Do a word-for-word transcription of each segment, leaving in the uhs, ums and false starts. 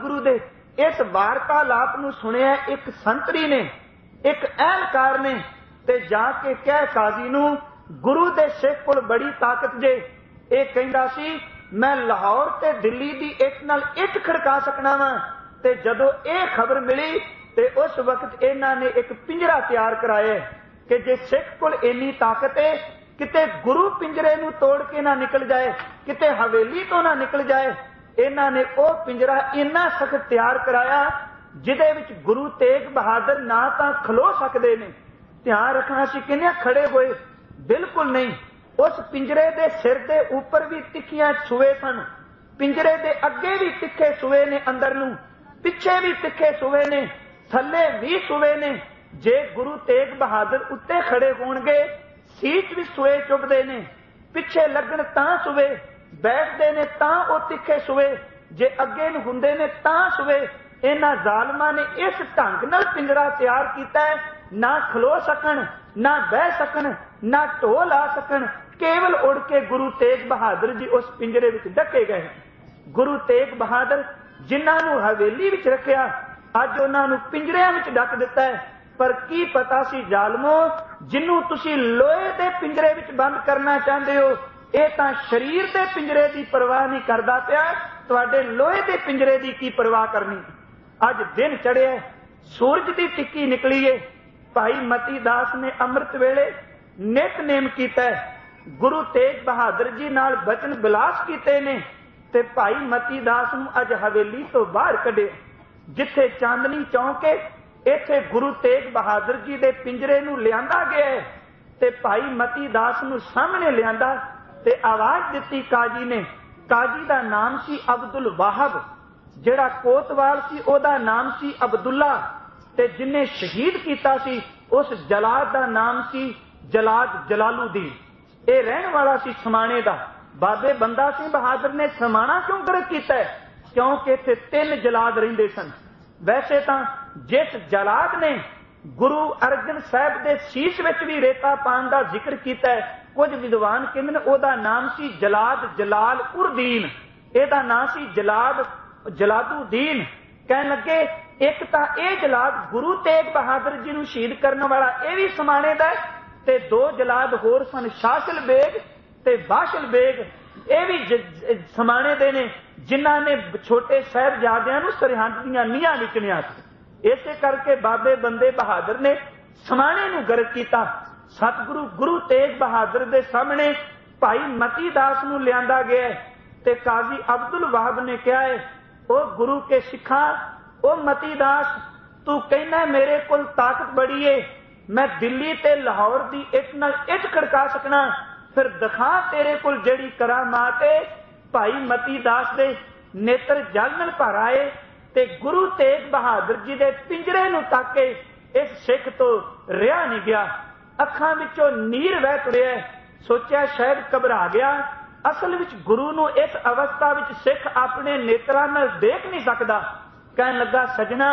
गुरु दे इस वार्तालाप नूं सुनिया एक संतरी ने, एक अहलकार ने, ते जाके कह काजी नूं गुरु दे सिख कोल बड़ी ताकत जे, ये कहंदा सी मैं लाहौर ते दिल्ली दी इट नाल इट खड़का सकना वा। ते जदों ये खबर मिली ते उस वक्त इन्हां ने एक पिंजरा तैयार कराया कि जे सिख कोल इन्नी ताकत है किते गुरु पिंजरे नूं तोड़ के ना निकल जाए, किते हवेली तो ना निकल जाए। इन्हां ने वो पिंजरा इन्ना सख्त तैयार कराया जिहदे विच गुरु तेग बहादुर ना तां खलो सकदे ने। ध्यान रखना सी किन्ने खड़े होए, बिल्कुल नहीं। उस पिंजरे दे सिर दे उपर भी तिखियां छुए सन, पिंजरे दे अगे भी तिखे सुए ने, अंदर नूं पिछे भी तिखे सुए ने, थले भी सुए ने। जे गुरु तेग बहादुर उत्ते खड़े होणगे सीट भी सुए चुभदे ने, पिछे लगन तां सुए, बैठदे ने तां ओ तिखे सुए, जे अगे नूं हुंदे ने तां सुए। इन्हां जालमां ने इस ढंग नाल पिंजरा तैयार कीता है, ना खलो सकन, ना बह सकन, ना ढो ला सकन, केवल उड़ के गुरु तेग बहादुर जी उस पिंजरे विच ढके गए। गुरु तेग बहादुर जिन्हां नूं हवेली विच रखिया अज उन्हां नूं पिंजरियां विच ढक दिता है। पर की पता सी जालमो, जिन्नू तुसी लोहे दे पिंजरे विच बंद करना चाहते हो, ये तां शरीर दे पिंजरे की परवाह नहीं करदा पिया, तुहाडे लोहे दे पिंजरे की की परवाह करनी। अज दिन चढ़िया, सूरज की टिक्की निकली है। भाई मती दास ने अमृत वेले नितनेम कीता है, गुरु तेग बहादुर जी नाल बचन बिलास कीते ने, ते भाई मती दास नूं अज हवेली तो बाहर कढे। जिथे चांदनी चौक है इत्थे गुरु तेग बहादुर जी दे पिंजरे नूं लियांदा गया है, ते भाई मती दास नूं सामने लियांदा ते आवाज दिती काजी ने। काजी दा नाम सी अब्दुल वाहब, जिहड़ा कोतवाल सी ओदा नाम सी अब्दुल्ला, ते जिन्ने शहीद कीता सी उस जलाद दा नाम सी जलाद जलालुद्दीन। ये रहन वाला सी समाणे दा। बाबे बंदा सिंह बहादुर ने समाणा क्यों गरक कीता है? क्योंकि इत्थे तीन जलाद रहिंदे सन। वैसे तां जिस जलाद ने गुरु अर्जन साहब दे शीश विच भी रेता पाण दा जिक्र कीता है, कुछ विद्वान कहंदे ने ओदा नाम सी जलाद जलाल उर दीन, एदा नाम सी जलाद जलालुद्दीन। कहन लगे एक तां ए जलाद गुरु तेग बहादुर जी नूं शहीद करने वाला ये भी समाणे दा है, ते दो जलाद होर सन, शासिल बेग ते बाशिल बेग, ये भी समाणे दे ने, जिन्हां ने छोटे साहिबजादियां नूं सरहंद दीयां नीहां विच निया। इसे करके बाबे बंदे बहादुर ने समाणे नूं गरक कीता। सतगुरु गुरु तेग बहादुर दे सामने भाई मती दास नूं लियांदा गया ते काजी अब्दुल वाहब ने कहा है, ओ गुरु के सिखा, ओ मती दास, तू कहना मेरे कोल ताकत बड़ी है, मैं दिल्ली ते लाहौर दी इट नाल इट खड़का सकना, फिर दिखा तेरे कोल जेड़ी करामात है। भाई मती दास दे नेत्र जल नाल भर आए ते गुरु तेग बहादुर जी दे पिंजरे नूं तक के इस सिख तो रिहा नहीं गया। अखां विचों नीर वह तुरिया, सोचा शायद घबरा गया। असल विच गुरु नूं इस अवस्था विच सिख अपने नेत्रां नाल देख नहीं सकदा। कहन लगा सजना,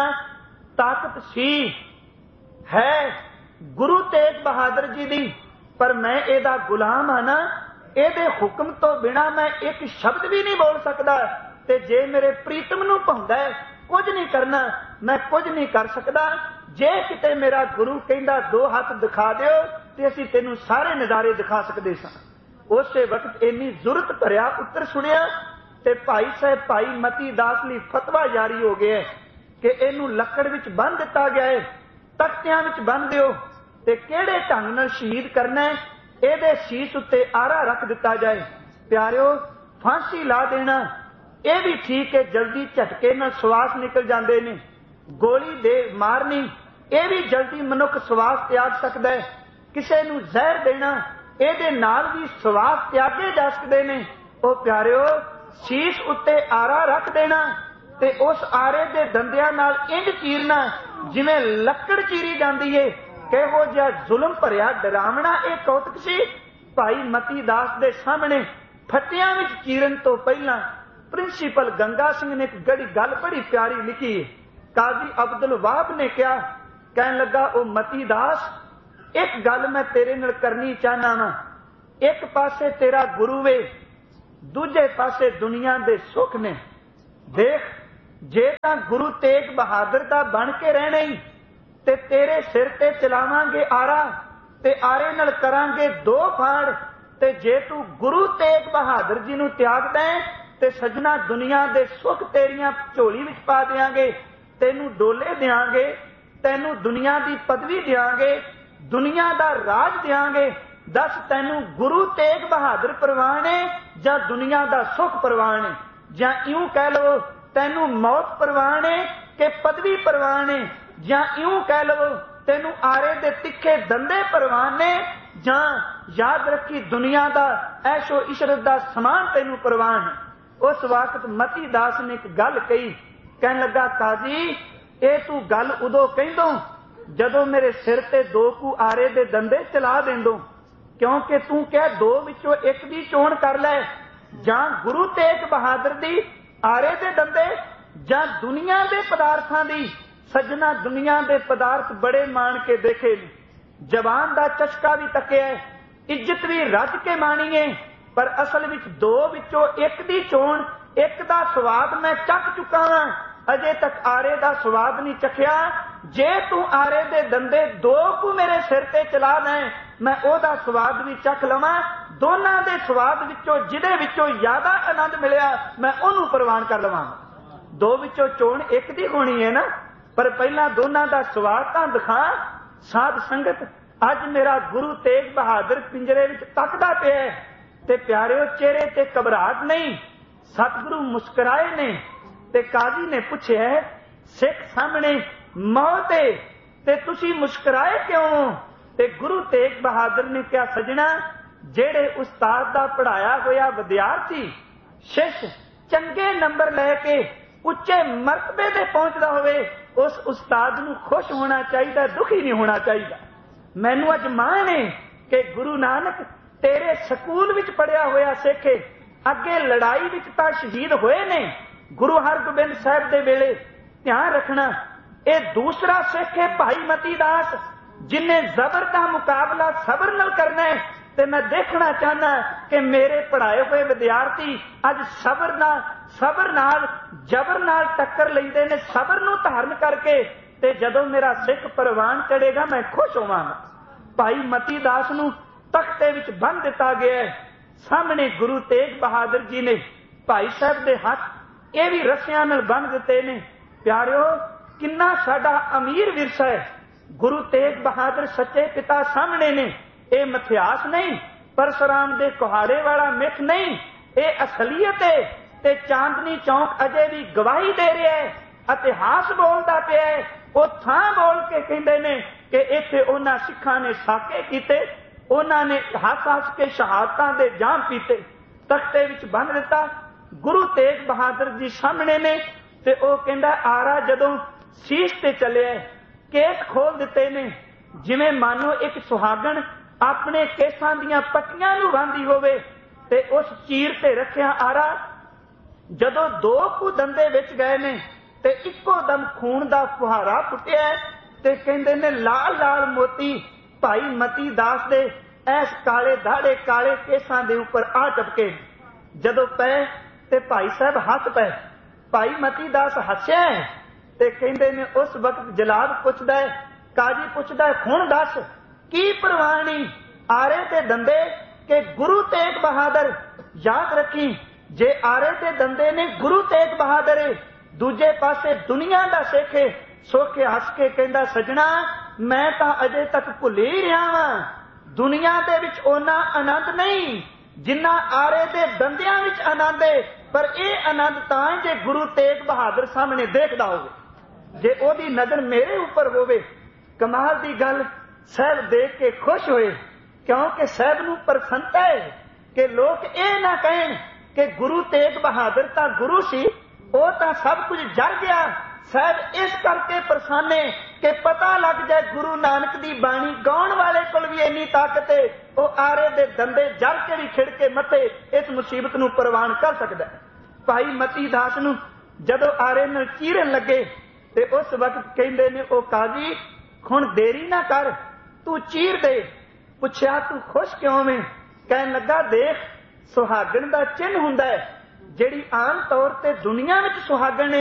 ताकत सी है गुरु तेग बहादुर जी दी, पर मैं एदा गुलाम हाँ ना, एदे हुक्म तो बिना मैं एक शब्द भी नहीं बोल सकता, ते जे मेरे प्रीतम नूं भाउंदा है कुछ नहीं करना, मैं कुछ नहीं कर सकता। जे किते मेरा गुरु कहंदा दो हाथ दिखा दिओ ते असीं तैनूं सारे नज़ारे दिखा सकदे सां। उसे वक्त इन्नी जुरत भरिया उत्तर सुनिया ते भाई साहब भाई मती दास लई फतवा जारी हो गया कि इनू लकड़ विच बन दिता गया है, तख्तियां विच बन दिओ ते किहड़े ढंग नाल शहीद करना है, इहदे शीश उत्ते आरा रख दिता जाए। प्यारिओ, फांसी ला देना यह भी ठीक है, जल्दी झटके नाल श्वास निकल जाते ने। गोली दे मारनी यह भी जल्दी मनुख श्वास त्याग सकता है। किसी नूं जहर देना इहदे नाल भी श्वास त्यागे जा सकते ने। ओ प्यारिओ, शीश उत्ते आरा रख देना ते उस आरे दे दंदियां नाल इंज चीरना जिवें लकड़ चीरी जाती है। किहो जिहा जुल्म भरिया डरावना यह कौतक सी। भाई मती दास दे सामने फटियां विच चीरन तो पहला प्रिंसीपल गंगा सिंह ने एक गड़ी गल बड़ी प्यारी लिखी है। काजी अब्दुल वाहब ने कहा, कहन लगा, ओ मती दास, एक गल मैं तेरे नाल करनी चाहना वा। एक पासे तेरा गुरु वे, दूजे पासे दुनिया दे सुख ने। देख, जे तां गुरु तेग बहादुर दा बन के रहना ही ते तेरे सिर ते चलावांगे आरा ते आरे नाल करांगे दो फाड़। ते जे तू गुरु तेग बहादुर जी नूं त्यागदा है ते सजना दुनिया दे सुख तेरियां झोली विच पा देंगे, तेनू डोले देंगे, तेनू दुनिया दी पदवी देंगे, दुनिया दा राज देंगे। दस तैनू गुरु तेग बहादुर परवान है जां दुनिया दा सुख परवान है? जां इउं कह लो तैनू मौत परवान है कि पदवी परवान है? जां इउं कह लो तैनू आरे दे तिखे दंदे परवान ने? जां याद रखी दुनिया दा ऐशो इशरत दा समान तैनू परवान है? उस वक्त मती दास ने एक गल कही, कहन लगा काजी ये तू गल उदों कहंदो जदों मेरे सिर ते दो कू आरे दे दंदे चला देंदो, क्योंकि तू कह दो विचों एक दी चोण कर लै, जां गुरु तेग बहादुर दी आरे दे दंदे जां दुनिया दे पदार्थां दी। सजना दुनिया दे पदार्थ बड़े मान के देखे, जबान दा चस्का भी तकिया, इज्जत भी रज के मानी है, पर असल विच दो विचों एक दी चोण, एक दा स्वाद मैं चख चुका हां, अजे तक आरे दा स्वाद नहीं चखिया। जे तू आरे दे दंदे दो कू मेरे सिर ते चला दें, मैं ओदा स्वाद भी चख लवां। दोनां दे स्वाद विचों जिहदे विचों ज्यादा आनंद मिलिया मैं ओनू प्रवान कर लवां। दो विचों चोण एक दी होनी है ना, पर पहला दोनां दा स्वाद तां दिखा। साध संगत अज मेरा गुरु तेग बहादुर पिंजरे विच तकदा पिया ते प्यारिओ चेहरे ते घबराहट नहीं। सतगुरु मुस्कुराए ने ते काजी ने पूछया सिख सामने मौत है ते तुसी मुस्कुराए क्यों? ते गुरु तेग बहादुर ने कहा सजना जेड़े उस्ताद दा पढ़ाया होया विद्यार्थी शिष्य चंगे नंबर लैके उच्चे मरतबे ते पहुंचदा होवे, उस उस्ताद नूं खुश होना चाहिए, दुखी नहीं होना चाहिए। मैनू अज मान है कि गुरु नानक तेरे स्कूल विच पढ़िया होया सिख अगे लड़ाई विच तां शहीद होए ने। गुरु हरगोबिंद साहिब दे वेले ध्यान रखना, ये दूसरा सिख है भाई मती दास जिन्हें जबर का मुकाबला सबर नाल करना है। ते मैं देखना चाहना कि मेरे पढ़ाए हुए विद्यार्थी अज सबर नाल सबर नाल जबर नाल टक्कर लैंदे ने, सबर नूं धारण करके। ते जदों मेरा सिख परवान चढ़ेगा मैं खुश होवांगा। भाई मती दास नूं तख्ते विच बन दिता गया है। सामने गुरु तेग बहादुर जी ने भाई साहब दे हाथ ये भी रस्सियां नाल बन दिते ने। प्यारिओ किन्ना साडा अमीर विरसा है। गुरु तेग बहादुर सच्चे पिता सामने ने। ये मिथ्यास नहीं, परशुराम दे कुहाड़े वाला मिथ नहीं, ये असलीयत है। ते चांदनी चौक अजे भी गवाही दे रहा है, इतिहास बोलता पिया है। वो थां बोल के कहते ने कि इत्थे उन्हां सिखां ने साके कीते, उन्होंने हस हस के शहादतां दे जाम पीते। तख्ते विच बन दिता गुरु तेग बहादुर जी सामने ने। ते ओ कहंदा आरा जदों शीश ते चलिया केस खोल दिते ने, जिवें मानो एक सुहागण अपने केसां दीयां पट्टियां नूं बांधी होवे। ते उस चीर ते रखिया आरा जदों दो कु दंदे विच गए ने ते इक्को दम खून दा फुहारा फुटिया ते कहंदे ने लाल लाल मोती भाई मती दास दे ऐस काले दाड़े काले केसां दे उपर आ टपके। जदों पै ते भाई साहब हस पै। भाई मती दास हस्या ते कहंदे ने उस वक्त जलाद पुछदा है, काजी पुछदा है हुण दस की परवानी आरे ते दंदे के गुरु तेग बहादुर? याद रखी जे आरे ते दंदे ने गुरु तेग बहादुर, दूजे पासे दुनिया दा सिख सोखे हस के कहंदा सजना मैं तां अजे तक भुल ही रहा वां। दुनिया दे विच ओना आनंद नहीं जिन्ना आरे दे दंदियां विच आनंद है, पर यह आनंद तां जे गुरु तेग बहादुर सामने देखदा होवे, जे ओदी नजर मेरे ऊपर होवे। कमाल दी गल साहब देख के खुश होए, क्योंकि साहब नूं प्रसन्नता है कि लोग ये ना कहन कि गुरु तेग बहादुर तां गुरु सी, वो तां सब कुछ जर गया। साहब इस करके प्रसन्ने कि पता लग जाए गुरु नानक दी बाणी गाउण वाले कोल भी इन्नी ताकत है, वो आरे दे दंदे जर के भी खिड़ के मथे इस मुसीबत नूं परवान कर सकदा है। भाई मती दास नूं जदों आरे नाल चीरन लगे ते उस वक्त कहंदे ने ओ काजी हुण देरी ना कर, तू चीर दे। पुछया तू खुश क्यों में? कहन लगा देख सुहागण दा चिन्ह हुंदा है, जिहड़ी आम तौर ते दुनिया विच सुहागण है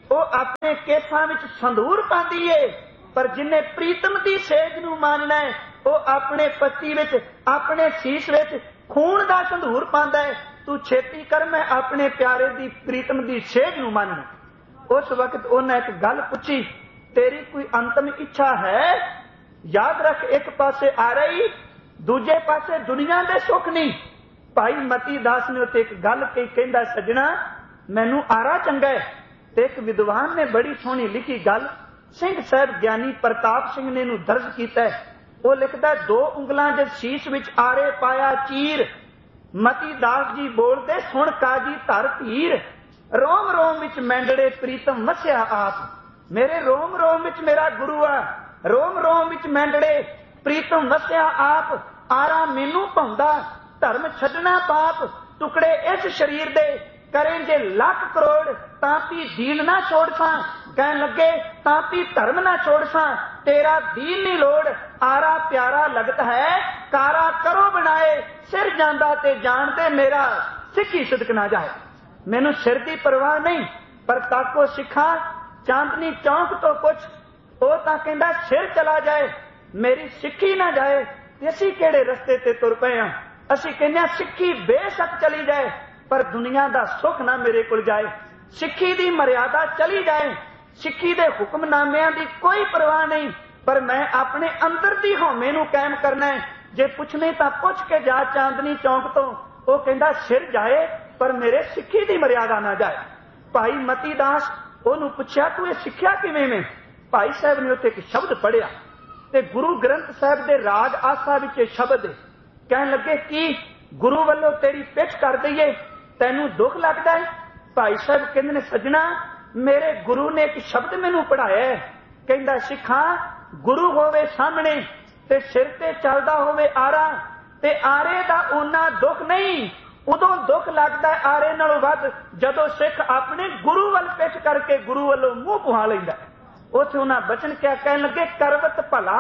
ਉਹ ਆਪਣੇ ਕੇਸਾਂ ਵਿੱਚ ਸੰਧੂਰ ਪਾਉਂਦੀ ਏ, ਪਰ ਜਿਨੇ ਪ੍ਰੀਤਮ ਦੀ ਸੇਜ ਨੂੰ ਮਾਨਣਾ ਹੈ ਉਹ ਆਪਣੇ ਪੱਤੀ ਵਿੱਚ, ਆਪਣੇ ਸੀਸ ਵਿੱਚ ਖੂਨ ਦਾ ਸੰਧੂਰ ਪਾਉਂਦਾ ਹੈ। ਤੂੰ ਛੇਤੀ ਕਰ, ਮੈਂ ਆਪਣੇ ਪਿਆਰੇ ਦੀ ਪ੍ਰੀਤਮ ਦੀ ਸੇਜ ਨੂੰ ਮੰਨਣਾ। ਉਸ ਵਕਤ ਉਹਨੇ ਇੱਕ ਗੱਲ ਪੁੱਛੀ, ਤੇਰੀ ਕੋਈ ਅੰਤਮ ਇੱਛਾ ਹੈ? ਯਾਦ ਰੱਖ, ਇੱਕ ਪਾਸੇ ਆ ਰਹੀ, ਦੂਜੇ ਪਾਸੇ ਦੁਨੀਆ ਦੇ ਸੁੱਖ ਨਹੀਂ। ਭਾਈ ਮਤੀ ਦਾਸ ਨੇ ਉੱਤੇ ਇੱਕ ਗੱਲ ਕਹੀ, ਕਹਿੰਦਾ ਸੱਜਣਾ ਮੈਨੂੰ ਆਰਾ ਚੰਗਾ ਹੈ। ਤੇ ਇੱਕ ਵਿਦਵਾਨ ਨੇ ਬੜੀ ਸੋਹਣੀ ਲਿਖੀ ਗੱਲ, ਸਿੰਘ ਸਾਹਿਬ ਗਿਆਨੀ ਪ੍ਰਤਾਪ ਸਿੰਘ ਨੇ ਇਹਨੂੰ ਦਰਜ ਕੀਤਾ ਹੈ। ਉਹ ਲਿਖਦਾ, ਦੋ ਉਂਗਲਾਂ ਦੇ ਸ਼ੀਸ਼ ਵਿੱਚ ਆਰੇ ਪਾਇਆ ਚੀਰ, ਮਤੀ ਦਾਸ ਜੀ ਬੋਲਦੇ ਸੁਣ ਕਾਜੀ ਧਰ ਧੀਰ, ਰੋਮ ਰੋਮ ਵਿੱਚ ਮੈਂਡੜੇ ਪ੍ਰੀਤਮ ਮਸਿਆ ਆਪ। ਮੇਰੇ ਰੋਮ ਰੋਮ ਵਿੱਚ ਮੇਰਾ ਗੁਰੂ ਆ, ਰੋਮ ਰੋਮ ਵਿੱਚ ਮੈਂਡੜੇ ਪ੍ਰੀਤਮ ਵਸਿਆ ਆਪ। ਆਰਾ ਮੈਨੂੰ ਭਾਉਂਦਾ, ਧਰਮ ਛੱਡਣਾ ਪਾਪ, ਟੁਕੜੇ ਇਸ ਸਰੀਰ ਦੇ ਕਰੇ ਜੇ ਲੱਖ ਕਰੋੜ, ਤਾਂ ਵੀ ਦੀਨ ਨਾ ਛੋੜ ਸਾਂ। ਕਹਿਣ ਲੱਗੇ ਤਾਂ ਵੀ ਧਰਮ ਨਾ ਛੋੜ ਸਾਂ, ਤੇਰਾ ਦੀਨ ਨਹੀਂ ਲੋੜ। ਆਰਾ ਪਿਆਰਾ ਲਗਤ ਹੈ, ਕਾਰਾ ਕਰੋ ਬਣਾਏ, ਸਿਰ ਜਾਂਦਾ ਤੇ ਜਾਣਦੇ ਮੇਰਾ ਸਿੱਖੀ ਸਿਦਕ ਨਾ ਜਾਏ। ਮੈਨੂੰ ਸਿਰ ਦੀ ਪਰਵਾਹ ਨਹੀਂ, ਪਰ ਤਾਕੋ ਸਿੱਖਾਂ ਚਾਂਦਨੀ ਚੌਂਕ ਤੋਂ ਪੁੱਛ, ਉਹ ਤਾਂ ਕਹਿੰਦਾ ਸਿਰ ਚਲਾ ਜਾਏ, ਮੇਰੀ ਸਿੱਖੀ ਨਾ ਜਾਏ। ਤੇ ਅਸੀਂ ਕਿਹੜੇ ਰਸਤੇ ਤੇ ਤੁਰ ਪਏ ਹਾਂ? ਅਸੀਂ ਕਹਿੰਦੇ ਹਾਂ ਸਿੱਖੀ ਬੇਸ਼ੱਕ ਚਲੀ ਜਾਏ, ਪਰ ਦੁਨੀਆ ਦਾ ਸੁੱਖ ਨਾ ਮੇਰੇ ਕੋਲ ਜਾਏ। ਸਿੱਖੀ ਦੀ ਮਰਿਆਦਾ ਚਲੀ ਜਾਏ, ਸਿੱਖੀ ਦੇ ਹੁਕਮਨਾਮਿਆਂ ਦੀ ਕੋਈ ਪਰਵਾਹ ਨਹੀਂ, ਪਰ ਮੈਂ ਆਪਣੇ ਅੰਦਰ ਦੀ ਹਉਮੈ ਨੂੰ ਕਾਇਮ ਕਰਨਾ ਹੈ। ਜੇ ਪੁੱਛਣੇ ਤਾਂ ਪੁੱਛ ਕੇ ਜਾ ਚਾਂਦਨੀ ਚੌਂਕ ਤੋਂ। ਉਹ ਕਹਿੰਦਾ ਸਿਰ ਜਾਏ, ਪਰ ਮੇਰੇ ਸਿੱਖੀ ਦੀ ਮਰਿਆਦਾ ਨਾ ਜਾਏ। ਭਾਈ ਮਤੀ ਦਾਸ ਉਹਨੂੰ ਪੁੱਛਿਆ, ਤੂੰ ਇਹ ਸਿੱਖਿਆ ਕਿਵੇਂ ਮੈਂ? ਭਾਈ ਸਾਹਿਬ ਨੇ ਉੱਥੇ ਇੱਕ ਸ਼ਬਦ ਪੜ੍ਹਿਆ, ਤੇ ਗੁਰੂ ਗ੍ਰੰਥ ਸਾਹਿਬ ਦੇ ਰਾਗ ਆਸਾ ਵਿੱਚ ਇਹ ਸ਼ਬਦ ਹੈ। ਕਹਿਣ ਲੱਗੇ ਕੀ ਗੁਰੂ ਵੱਲੋਂ ਤੇਰੀ ਪਿੱਠ ਕਰ ਦਈਏ, ਤੈਨੂੰ ਦੁੱਖ ਲੱਗਦਾ ਹੈ? ਭਾਈ ਸਾਹਿਬ ਕਹਿੰਦੇ ਨੇ ਸੱਜਣਾ, ਮੇਰੇ ਗੁਰੂ ਨੇ ਇੱਕ ਸ਼ਬਦ ਮੈਨੂੰ ਪੜ੍ਹਾਇਆ ਹੈ। ਕਹਿੰਦਾ ਸਿੱਖਾਂ, ਗੁਰੂ ਹੋਵੇ ਸਾਹਮਣੇ ਤੇ ਸਿਰ ਤੇ ਚੱਲਦਾ ਹੋਵੇ ਆਰਾ, ਤੇ ਆਰੇ ਦਾ ਓਨਾ ਦੁੱਖ ਨਹੀਂ, ਉਦੋਂ ਦੁੱਖ ਲੱਗਦਾ ਆਰੇ ਨਾਲੋਂ ਵੱਧ ਜਦੋਂ ਸਿੱਖ ਆਪਣੇ ਗੁਰੂ ਵੱਲ ਪਿੱਠ ਕਰਕੇ ਗੁਰੂ ਵੱਲੋਂ ਮੂੰਹ ਪੁਹਾ ਲੈਂਦਾ। ਉੱਥੇ ਉਹਨਾਂ ਬਚਨ ਕਿਹਾ, ਕਹਿਣ ਲੱਗੇ ਕਰਵਤ ਭਲਾ,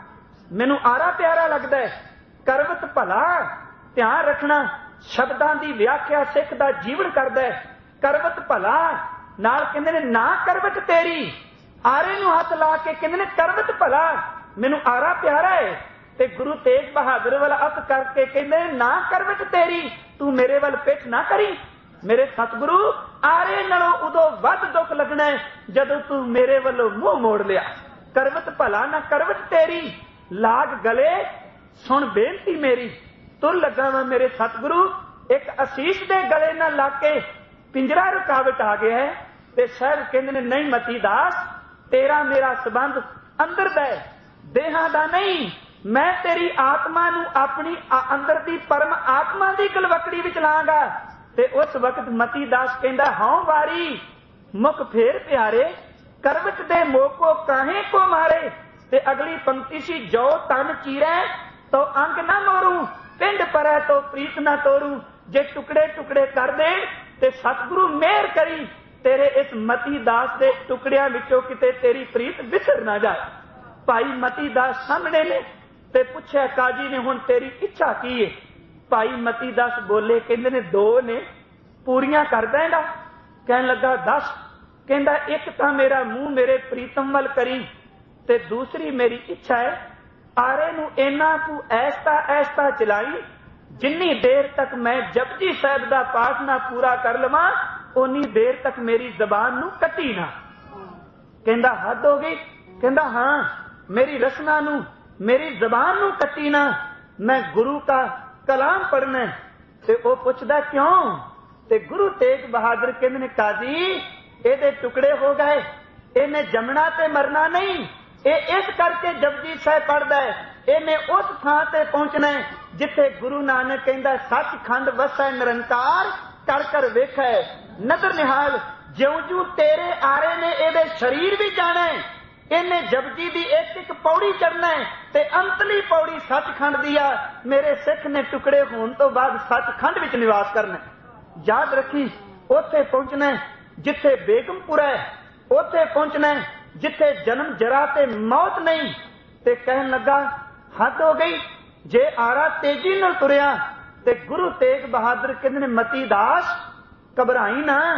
ਮੈਨੂੰ ਆਰਾ ਪਿਆਰਾ ਲੱਗਦਾ ਹੈ, ਕਰਵਤ ਭਲਾ। ਧਿਆਨ ਰੱਖਣਾ, ਸ਼ਬਦਾਂ ਦੀ ਵਿਆਖਿਆ ਸਿੱਖ ਦਾ ਜੀਵਨ ਕਰਦਾ ਹੈ। ਕਰਵਤ ਭਲਾ ਨਾਲ ਕਹਿੰਦੇ ਨੇ ਨਾ ਕਰਵਟ ਤੇਰੀ, ਆਰੇ ਨੂੰ ਹੱਥ ਲਾ ਕੇ ਕਹਿੰਦੇ ਨੇ ਕਰਵਤ ਭਲਾ, ਮੈਨੂੰ ਆਰਾ ਪਿਆਰਾ ਹੈ। ਤੇ ਗੁਰੂ ਤੇਗ ਬਹਾਦਰ ਵੱਲ ਅੱਖ ਕਰਕੇ ਕਹਿੰਦੇ ਨੇ ਨਾ ਕਰਵਟ ਤੇਰੀ, ਤੂੰ ਮੇਰੇ ਵੱਲ ਪਿੱਠ ਨਾ ਕਰੀ। ਮੇਰੇ ਸਤਿਗੁਰੂ, ਆਰੇ ਨਾਲੋਂ ਉਦੋਂ ਵੱਧ ਦੁੱਖ ਲੱਗਣਾ ਹੈ ਜਦੋਂ ਤੂੰ ਮੇਰੇ ਵੱਲੋਂ ਮੂੰਹ ਮੋੜ ਲਿਆ। ਕਰਵਤ ਭਲਾ ਨਾ ਕਰਵਟ ਤੇਰੀ, ਲਾਗ ਗਲੇ ਸੁਣ ਬੇਨਤੀ ਮੇਰੀ। ਤੁਰ ਲੱਗਾ ਵਾ ਮੇਰੇ ਸਤਿਗੁਰੂ, ਇੱਕ ਅਸੀਸ ਦੇ ਗਲੇ ਨਾਲ ਲਾ ਕੇ ਪਿੰਜਰਾ ਰੁਕਾਵਟ ਆ ਗਿਆ ਹੈ। ਤੇ ਸਾਹਿਬ ਕਹਿੰਦੇ ਨੇ ਨਹੀਂ ਮਤੀ ਦਾਸ, ਤੇਰਾ ਮੇਰਾ ਸੰਬੰਧ ਅੰਦਰ ਦਾ ਹੈ, ਦੇਹਾਂ ਦਾ ਨਹੀਂ। ਮੈਂ ਤੇਰੀ ਆਤਮਾ ਨੂੰ ਆਪਣੀ ਅੰਦਰ ਦੀ ਪਰਮ ਆਤਮਾ ਦੀ ਗਲਵਕੜੀ ਵਿੱਚ ਲਾਂਗਾ। ਤੇ ਉਸ ਵਕਤ ਮਤੀ ਦਾਸ ਕਹਿੰਦਾ, ਹਉ ਵਾਰੀ ਮੁਖ ਫੇਰ ਪਿਆਰੇ, ਕਰਵਟ ਦੇ ਮੋਕੋ ਕਾਹੇ ਕੋ ਮਾਰੇ। ਤੇ ਅਗਲੀ ਪੰਕਤੀ ਸੀ, ਜੋ ਤਨ ਚੀਰੈ ਤੋ ਅੰਗ ਨਾ ਮੋਰੂ, ਪਿੰਡ ਪਰੈ ਤੋ ਪ੍ਰੀਤ ਨਾ ਤੋਰੂ। ਜੇ ਟੁਕੜੇ ਟੁਕੜੇ ਕਰ ਦੇ ਤੇ ਸਤਿਗੁਰੂ ਮਿਹਰ ਕਰੀ, ਤੇਰੇ ਇਸ ਮਤੀ ਦਾਸ ਦੇ ਟੁਕੜਿਆਂ ਵਿੱਚੋਂ ਕਿਤੇ ਤੇਰੀ ਪ੍ਰੀਤ ਵਿਸਰ ਨਾ ਜਾਏ। ਭਾਈ ਮਤੀ ਦਾਸ ਸਾਹਮਣੇ ਨੇ ਤੇ ਪੁੱਛਿਆ, ਕਾਜੀ ਨੇ ਹੁਣ ਤੇਰੀ ਇੱਛਾ ਕੀ ਹੈ? ਭਾਈ ਮਤੀ ਦਾਸ ਬੋਲੇ, ਕਹਿੰਦੇ ਨੇ ਦੋ ਨੇ, ਪੂਰੀਆਂ ਕਰ ਦੇਂਗਾ? ਕਹਿਣ ਲੱਗਾ ਦੱਸ। ਕਹਿੰਦਾ ਇੱਕ ਤਾਂ ਮੇਰਾ ਮੂੰਹ ਮੇਰੇ ਪ੍ਰੀਤਮ ਵੱਲ ਕਰੀ, ਤੇ ਦੂਸਰੀ ਮੇਰੀ ਇੱਛਾ ਹੈ ਆਰੇ ਨੂੰ ਇਹਨਾਂ ਤੂੰ ਐਸਤਾ ਐਸਤਾ ਚਲਾਈ, ਜਿੰਨੀ ਦੇਰ ਤੱਕ ਮੈਂ ਜਪਜੀ ਸਾਹਿਬ ਦਾ ਪਾਠ ਨਾ ਪੂਰਾ ਕਰ ਲਵਾਂ ਉਨੀ ਦੇਰ ਤੱਕ ਮੇਰੀ ਜ਼ਬਾਨ ਨੂੰ ਕੱਟੀ ਨਾ। ਕਹਿੰਦਾ ਹੱਦ ਹੋ ਗਈ। ਕਹਿੰਦਾ ਹਾਂ, ਮੇਰੀ ਰਸਨਾ ਨੂੰ, ਮੇਰੀ ਜ਼ਬਾਨ ਨੂੰ ਕੱਟੀ ਨਾ, ਮੈਂ ਗੁਰੂ ਦਾ ਕਲਾਮ ਪੜ੍ਹਨਾ। ਤੇ ਉਹ ਪੁੱਛਦਾ ਕਿਉਂ? ਤੇ ਗੁਰੂ ਤੇਗ ਬਹਾਦਰ ਕਹਿੰਦੇ ਨੇ ਕਾਜੀ, ਇਹਦੇ ਟੁਕੜੇ ਹੋ ਗਏ, ਇਹਨੇ ਜੰਮਣਾ ਤੇ ਮਰਨਾ ਨਹੀਂ। ਇਹ ਇਸ ਕਰਕੇ ਜਪਜੀ ਸਾਹਿਬ ਪੜ੍ਹਦਾ ਹੈ, ਇਹਨੇ ਉਸ ਥਾਂ ਤੇ ਪਹੁੰਚਣਾ ਹੈ ਜਿੱਥੇ ਗੁਰੂ ਨਾਨਕ ਕਹਿੰਦਾ ਸੱਚਖੰਡ ਵਸੈ ਨਿਰੰਕਾਰ, ਕਰ ਕਰ ਵੇਖੈ ਨਜ਼ਰ ਨਿਹਾਲ। ਜਿਉਂ ਜਿਉਂ ਤੇਰੇ ਆਰੇ ਨੇ ਇਹਦੇ ਸਰੀਰ ਵੀ ਜਾਣਾ ਹੈ, ਇਹਨੇ ਜਪਜੀ ਦੀ ਇੱਕ ਇੱਕ ਪੌੜੀ ਚੜਨਾ ਹੈ, ਤੇ ਅੰਤਲੀ ਪੌੜੀ ਸੱਚਖੰਡ ਦੀ ਆ। ਮੇਰੇ ਸਿੱਖ ਨੇ ਟੁਕੜੇ ਹੋਣ ਤੋਂ ਬਾਅਦ ਸੱਚਖੰਡ ਵਿੱਚ ਨਿਵਾਸ ਕਰਨਾ। ਯਾਦ ਰੱਖੀ, ਉੱਥੇ ਪਹੁੰਚਣਾ ਜਿੱਥੇ ਬੇਗਮਪੁਰਾ ਹੈ, ਉੱਥੇ ਪਹੁੰਚਣਾ ਜਿੱਥੇ ਜਨਮ ਜਰਾ ਤੇ ਮੌਤ ਨਹੀਂ। ਤੇ ਕਹਿਣ ਲੱਗਾ ਹੱਦ ਹੋ ਗਈ, ਜੇ ਆਰਾ ਤੇਜ਼ੀ ਨਾਲ ਤੁਰਿਆ। ਤੇ ਗੁਰੂ ਤੇਗ ਬਹਾਦਰ ਕਹਿੰਦੇ ਨੇ ਮਤੀ ਦਾਸ ਘਬਰਾਈ ਨਾ,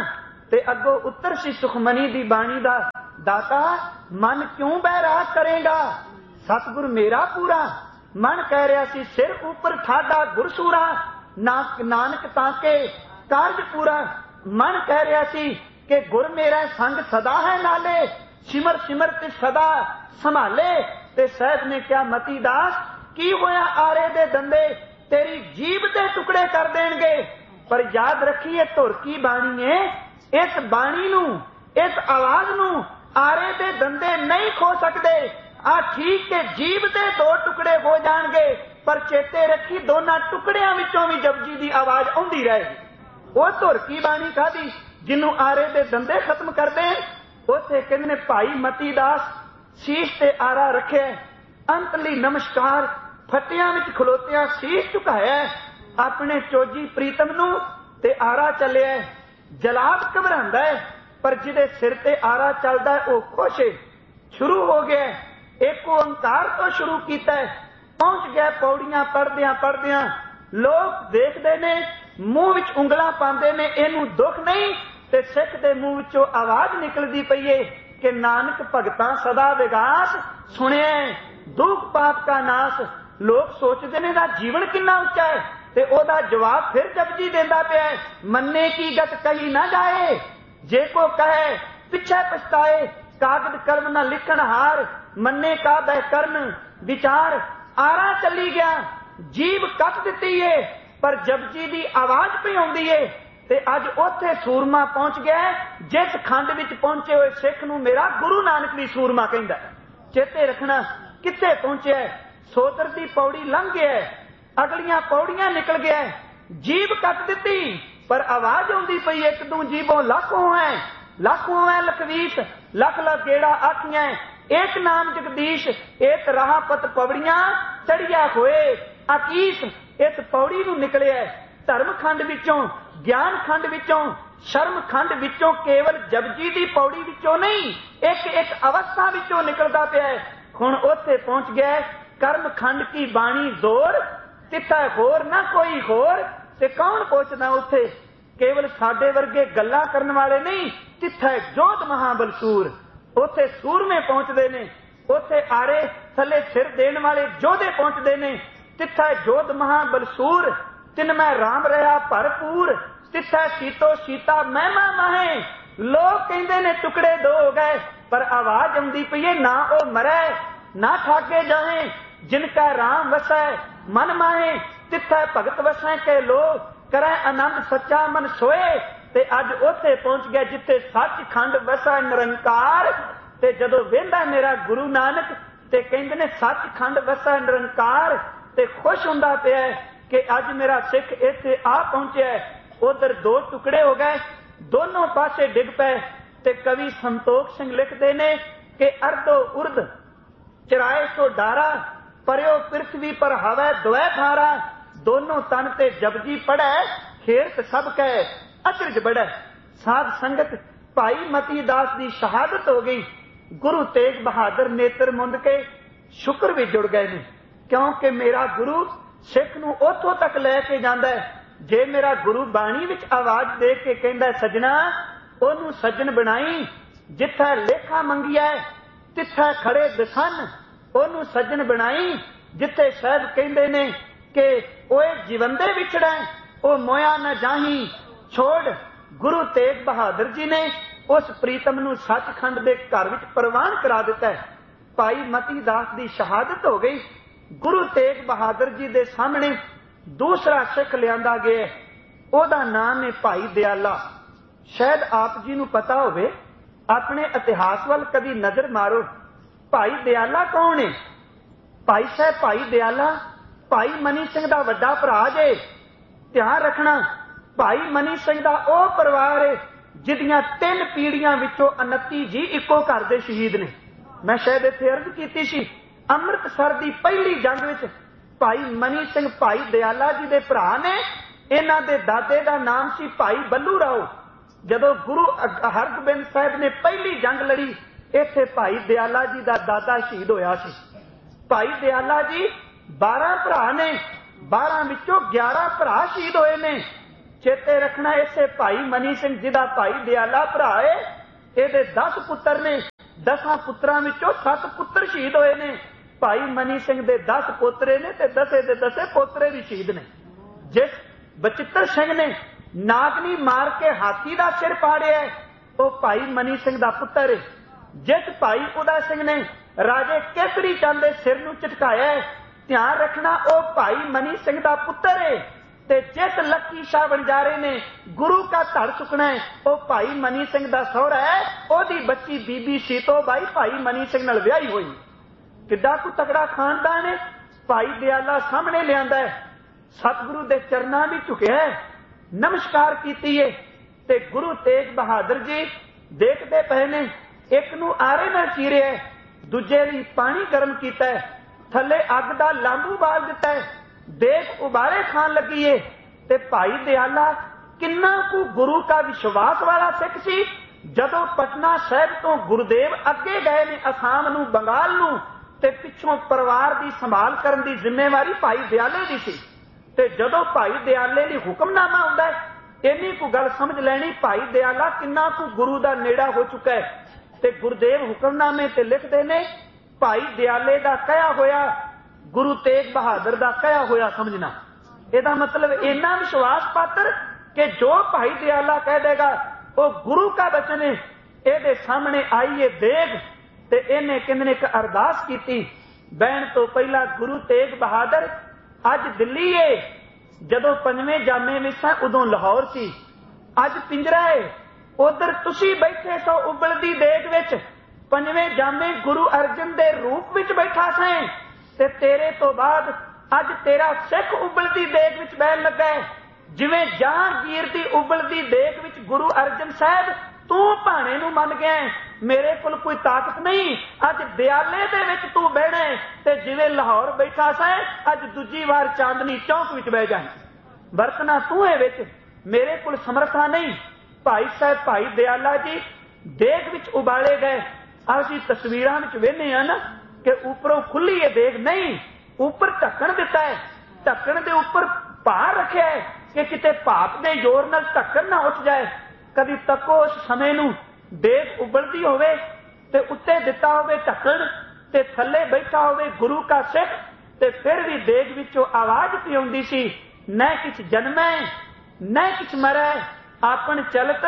ते अगों उत्तर सी सुखमनी दी बाणी दा, दाता मन क्यों बैराग करेगा, सतगुर मेरा पूरा। मन कह रहा सी सिर ऊपर ठाडा गुरसूरा, ना नानक ताके कारज पूरा। मन कह रहा सी कि गुर मेरा संग सदा है नाले, सिमर सिमर ते सदा संभाले। ते साहब ने क्या मती दास की होया आरे दे दंदे, तेरी जीभ दे टुकड़े कर देंगे। पर याद रखिए धुर की बाणी है, इस बाणी नू इस आवाज नू आरे दे दंदे नहीं खो सकते। आ ठीक के जीभ दे दो टुकड़े हो जाएंगे, पर चेते रखी दोनों टुकड़ियां विचों भी जपजी दी आवाज आउंदी रहेगी। वो धुर की बाणी खादी जिन्हों आरे दे दंदे खत्म कर दे। उसे कहते ने भाई मती दास शीश ते आरा रखे, अंतली नमस्कार फटियां विच खलोतिया शीश झुकाया, अपने चोजी प्रीतम नू ते आरा चलिया। जलाद घबरांदा है, पर जिदे सिर ते आरा चलदा है वो खुश है। शुरू हो गया, एक ओंकार तो शुरू किया, पहुंच गया पौड़ियां पढ़दियां पढ़दियां। लोग देखते ने, मूंह विच उंगलां पांदे ने, इनू दुख नहीं। ते सिख दे मूंह विचों आवाज निकलदी पई है कि नानक भगतां सदा विगास, सुनिया दुख पाप का नाश। लोग सोचते ने दा जीवन कितना उच्चा है, ते ओदा जवाब फिर जपजी देंदा पिया है, मन्ने की गत कही ना जाए, जे को कहे पिछे पछताए। कागज कलम ना लिखण हार, मन्ने का बह करन विचार। आरा चली गया, जीभ कट दिती है, पर जपजी दी आवाज पे आउंदी है। ते अज ओथे सूरमा पहुंच गया, जिस खंड विच पहुंचे हुए सिख नूं मेरा गुरु नानक भी सूरमा कहंदा। चेते रखना कित्थे पहुंचे, सोतर दी पौड़ी लंघ गया, अगलियां पौड़ियां निकल गया, जीभ कट दिती, पर आवाज आउंदी पई एक दू जीभों लाखों है, लाखों है लखवीस, लख लख गेड़ा आखियां, एक नाम जगदीश, एक राह पत पौड़ियां चढ़िया होए आकीस। इस पौड़ी नूं निकलिया धर्म खंड विचों, ज्ञान खंड विचों, शर्म खंड विचों, केवल जपजी दी पौड़ी विचों नहीं, एक एक अवस्था विचों निकलदा पिया है। हुण उत्थे पहुंच गया कर्म खंड की बाणी जोर, तिथा होर ना कोई होर। ते कौन पहुंचदा उत्थे, केवल साडे वर्गे गल्लां करन वाले नहीं, तिथा जोध महाबलसूर। उत्थे सूरमे पहुंचदे ने, उत्थे आरे थले सिर देण वाले जोधे पहुंचदे ने, तिथा जोध महाबलसूर। तिन मैं राम रहा भरपूर, तिथा सीतो सीता महिमा माहे। लोग कहंदे ने टुकड़े दो हो गए, पर आवाज आउंदी पई है ना ओ मरै ना ठाके जाए, जिनका राम वसै मन माहे, तिथा भगत वसै के लोग करै आनंद सच्चा मन सोए। ते अज उत्थे पहुंच गया जिथे सच खंड वसै निरंकार। ते जदों वेंदा मेरा गुरु नानक ते कहंदे ने सच खंड वसै निरंकार, ते खुश हुंदा पिया कि अज मेरा सिख इत्थे आ पहुंचे। उधर दो टुकड़े हो गए, दोनों पासे डिग पे। ते कवि संतोख सिंह लिखते ने कि अर्धो उर्ध चराए सो डारा, परयो पृथ्वी पर हवै द्वै थारा। दोनों तन ते जपजी पढ़े, खेरत सब कह अचरज बढ़े। साध संगत भाई मती दास की शहादत हो गई। गुरु तेग बहादुर नेत्र मुंद के शुक्र भी जुड़ गए ने, क्योंकि मेरा गुरु सिख नूं उथों तक लैके जांदा है। जे मेरा गुरु बाणी विच आवाज दे के कहंदा सजना ओनू सज्जन बनाई, जिथे लेखा मंगिया तिथे खड़े दसन ओनू सज्जन बनाई। जिथे शायद कहंदे ने कि ओए जीवंदे विछड़े ओ मोया न जाही छोड़। गुरु तेग बहादुर जी ने उस प्रीतम नूं सचखंड दे घर विच प्रवान करा दिता है। भाई मती दास की शहादत हो गई। गुरु तेग बहादुर जी दे सामने दूसरा सिख लियांदा गया, ओदा नाम है भाई दयाला। शायद आप जी नूं पता होवे, अपने इतिहास वाल कभी नजर मारो। भाई दयाला कौन है? भाई साहब भाई दयाला भाई मनी सिंह दा वड्डा भरा जे। ध्यान रखना, भाई मनी सिंह दा ओ परिवार है जिदियां तीन पीढ़ियां विचों उनती जी इको घर दे शहीद ने। मैं शायद इत्थे अर्ज कीती सी, अमृतसर दी पहली जंग विच भाई मनी सिंह भाई दयाला जी दे भरा ने। इन्हां दे दादे दा नाम सी भाई बल्लू राव। जदों गुरु हरगोबिंद साहब ने पहली जंग लड़ी, इत्थे भाई दयाला जी दा दादा शहीद होया सी। भाई दयाला जी बारह भरा ने, बारह विचों ग्यारह भरा शहीद होए ने। चेते रखना इसे भाई मनी सिंह जिहदा भाई दयाला भरा है, ये दस पुत्र ने, दसा पुत्रां विचों सत पुत्र शहीद होए ने। भाई मनी सिंह दे दस पोतरे ने ते दसे दे दसे पोतरे भी शहीद ने। जिस बचित्र सिंह ने नागनी मार के हाथी का सिर पाड़िया वो भाई मनी सिंह का पुत्र है। जिस भाई उदा सिंह ने राजे केसरी चंद के सिर नूं झटकाया, ध्यान रखना वो भाई मनी सिंह का पुत्र है। ते जिस लक्की शाह बंजारे ने गुरु का धड़ चुकना है वो भाई मनी सिंह का सहुरा है। ओदी बच्ची बीबी सीतो बाई भाई मनी सिंह नाल विआही हुई। किड्डा को तगड़ा खानदान है। भाई दयाला सामने लिया है, सतगुरु के चरणा भी झुकिया है, नमस्कार की है। ते गुरु तेग बहादुर जी देखते पे ने, एक नू आरे नाल चीरिया है, दूजे लई पानी गर्म किया है, थले अग दा लांबू बाल दिता है, देख उबारे खान लगी है। ते भाई दयाला किन्ना को गुरु का विश्वास वाला सिख सी। जदों पटना साहिब तो गुरुदेव अगे गए ने असाम नू बंगाल नू, ते पिछों परिवार की संभाल करने की जिम्मेवारी भाई दयाले की सी। ते जदों भाई दयाले लई हुक्मनामा आउंदा है, इन्नी को गल समझ लैनी भाई दयाला किन्ना को गुरु का नेड़ा हो चुका है। ते गुरुदेव हुक्मनामे ते लिखते ने, भाई दयाले का कहा होया गुरु तेग बहादुर का कहा होया समझना। ਇਹਦਾ मतलब इन्ना विश्वास पात्र कि जो भाई दयाला कह देगा वो गुरु का वचन है। ये सामने आईए देख ते इन्हें किन्ने एक अरदास की, बहन तो पहला गुरु तेग बहादुर अज दिल्ली है, जदों पंजवें जामे में सा उदों लाहौर सी, अज पिंजरा है, उधर तुसी बैठे सो उबलदी देग विच, पंजवें जामे गुरु अर्जन दे रूप विच बैठा सैं, ते तेरे तो बाद अज तेरा सिख उबलदी देग विच बहन लगा है। जिवें जहांगीर दी उबलदी देग विच गुरु अर्जन साहब तू भाणे नूं मन गया है, मेरे कोल कोई ताकत नहीं, अज दयाले दे विच तू बहना है, ते जिवें लाहौर बैठा सैं अज दूजी वार चांदनी चौक विच बह जाए, बरतना तू है विच, मेरे कोल समर्था नहीं। भाई साहब भाई दयाला जी देग विच उबाले गए। असीं तस्वीरां विच वेखने आ ना कि ऊपरों खुली है देग, नहीं, ऊपर ढक्कन दिता है, ढक्कन दे ऊपर भार रखिया है कि किते भाप दे जोर नाल ढक्कन ना उठ जाए। कभी तको उस समय नूं देग उबलदी होवे ते उत्ते दिता होवे ढक्कन ते थल्ले बैठा होवे गुरु का सिख, ते फिर भी देग विचों आवाज पी आउंदी सी, न किछ जन्मै न किछ मरै, आपन चलत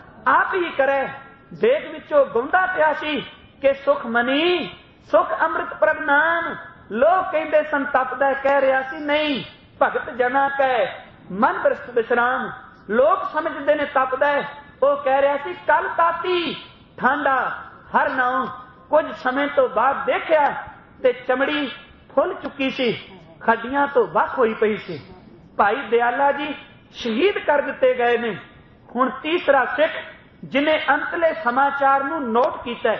आप ही करे। देग विचों गौंदा पिया सी कि सुख मनी सुख अमृत प्रभ नाम। लोग कहते सन तपदा, कह रहा सी नहीं भगत जना कह मन बरस्त विश्राम। लोग समझते ने तपदा, वो कह रहा सी कल ताती ठंडा हर नाउ। कुछ समय तो बाद देखा ते चमड़ी फुल चुकी सी, खड्डियां तो वख होई पई सी। भाई दयाला जी शहीद कर दिते गए ने। हुण तीसरा सिख जिन्हें अंतले समाचार नूं नोट किया,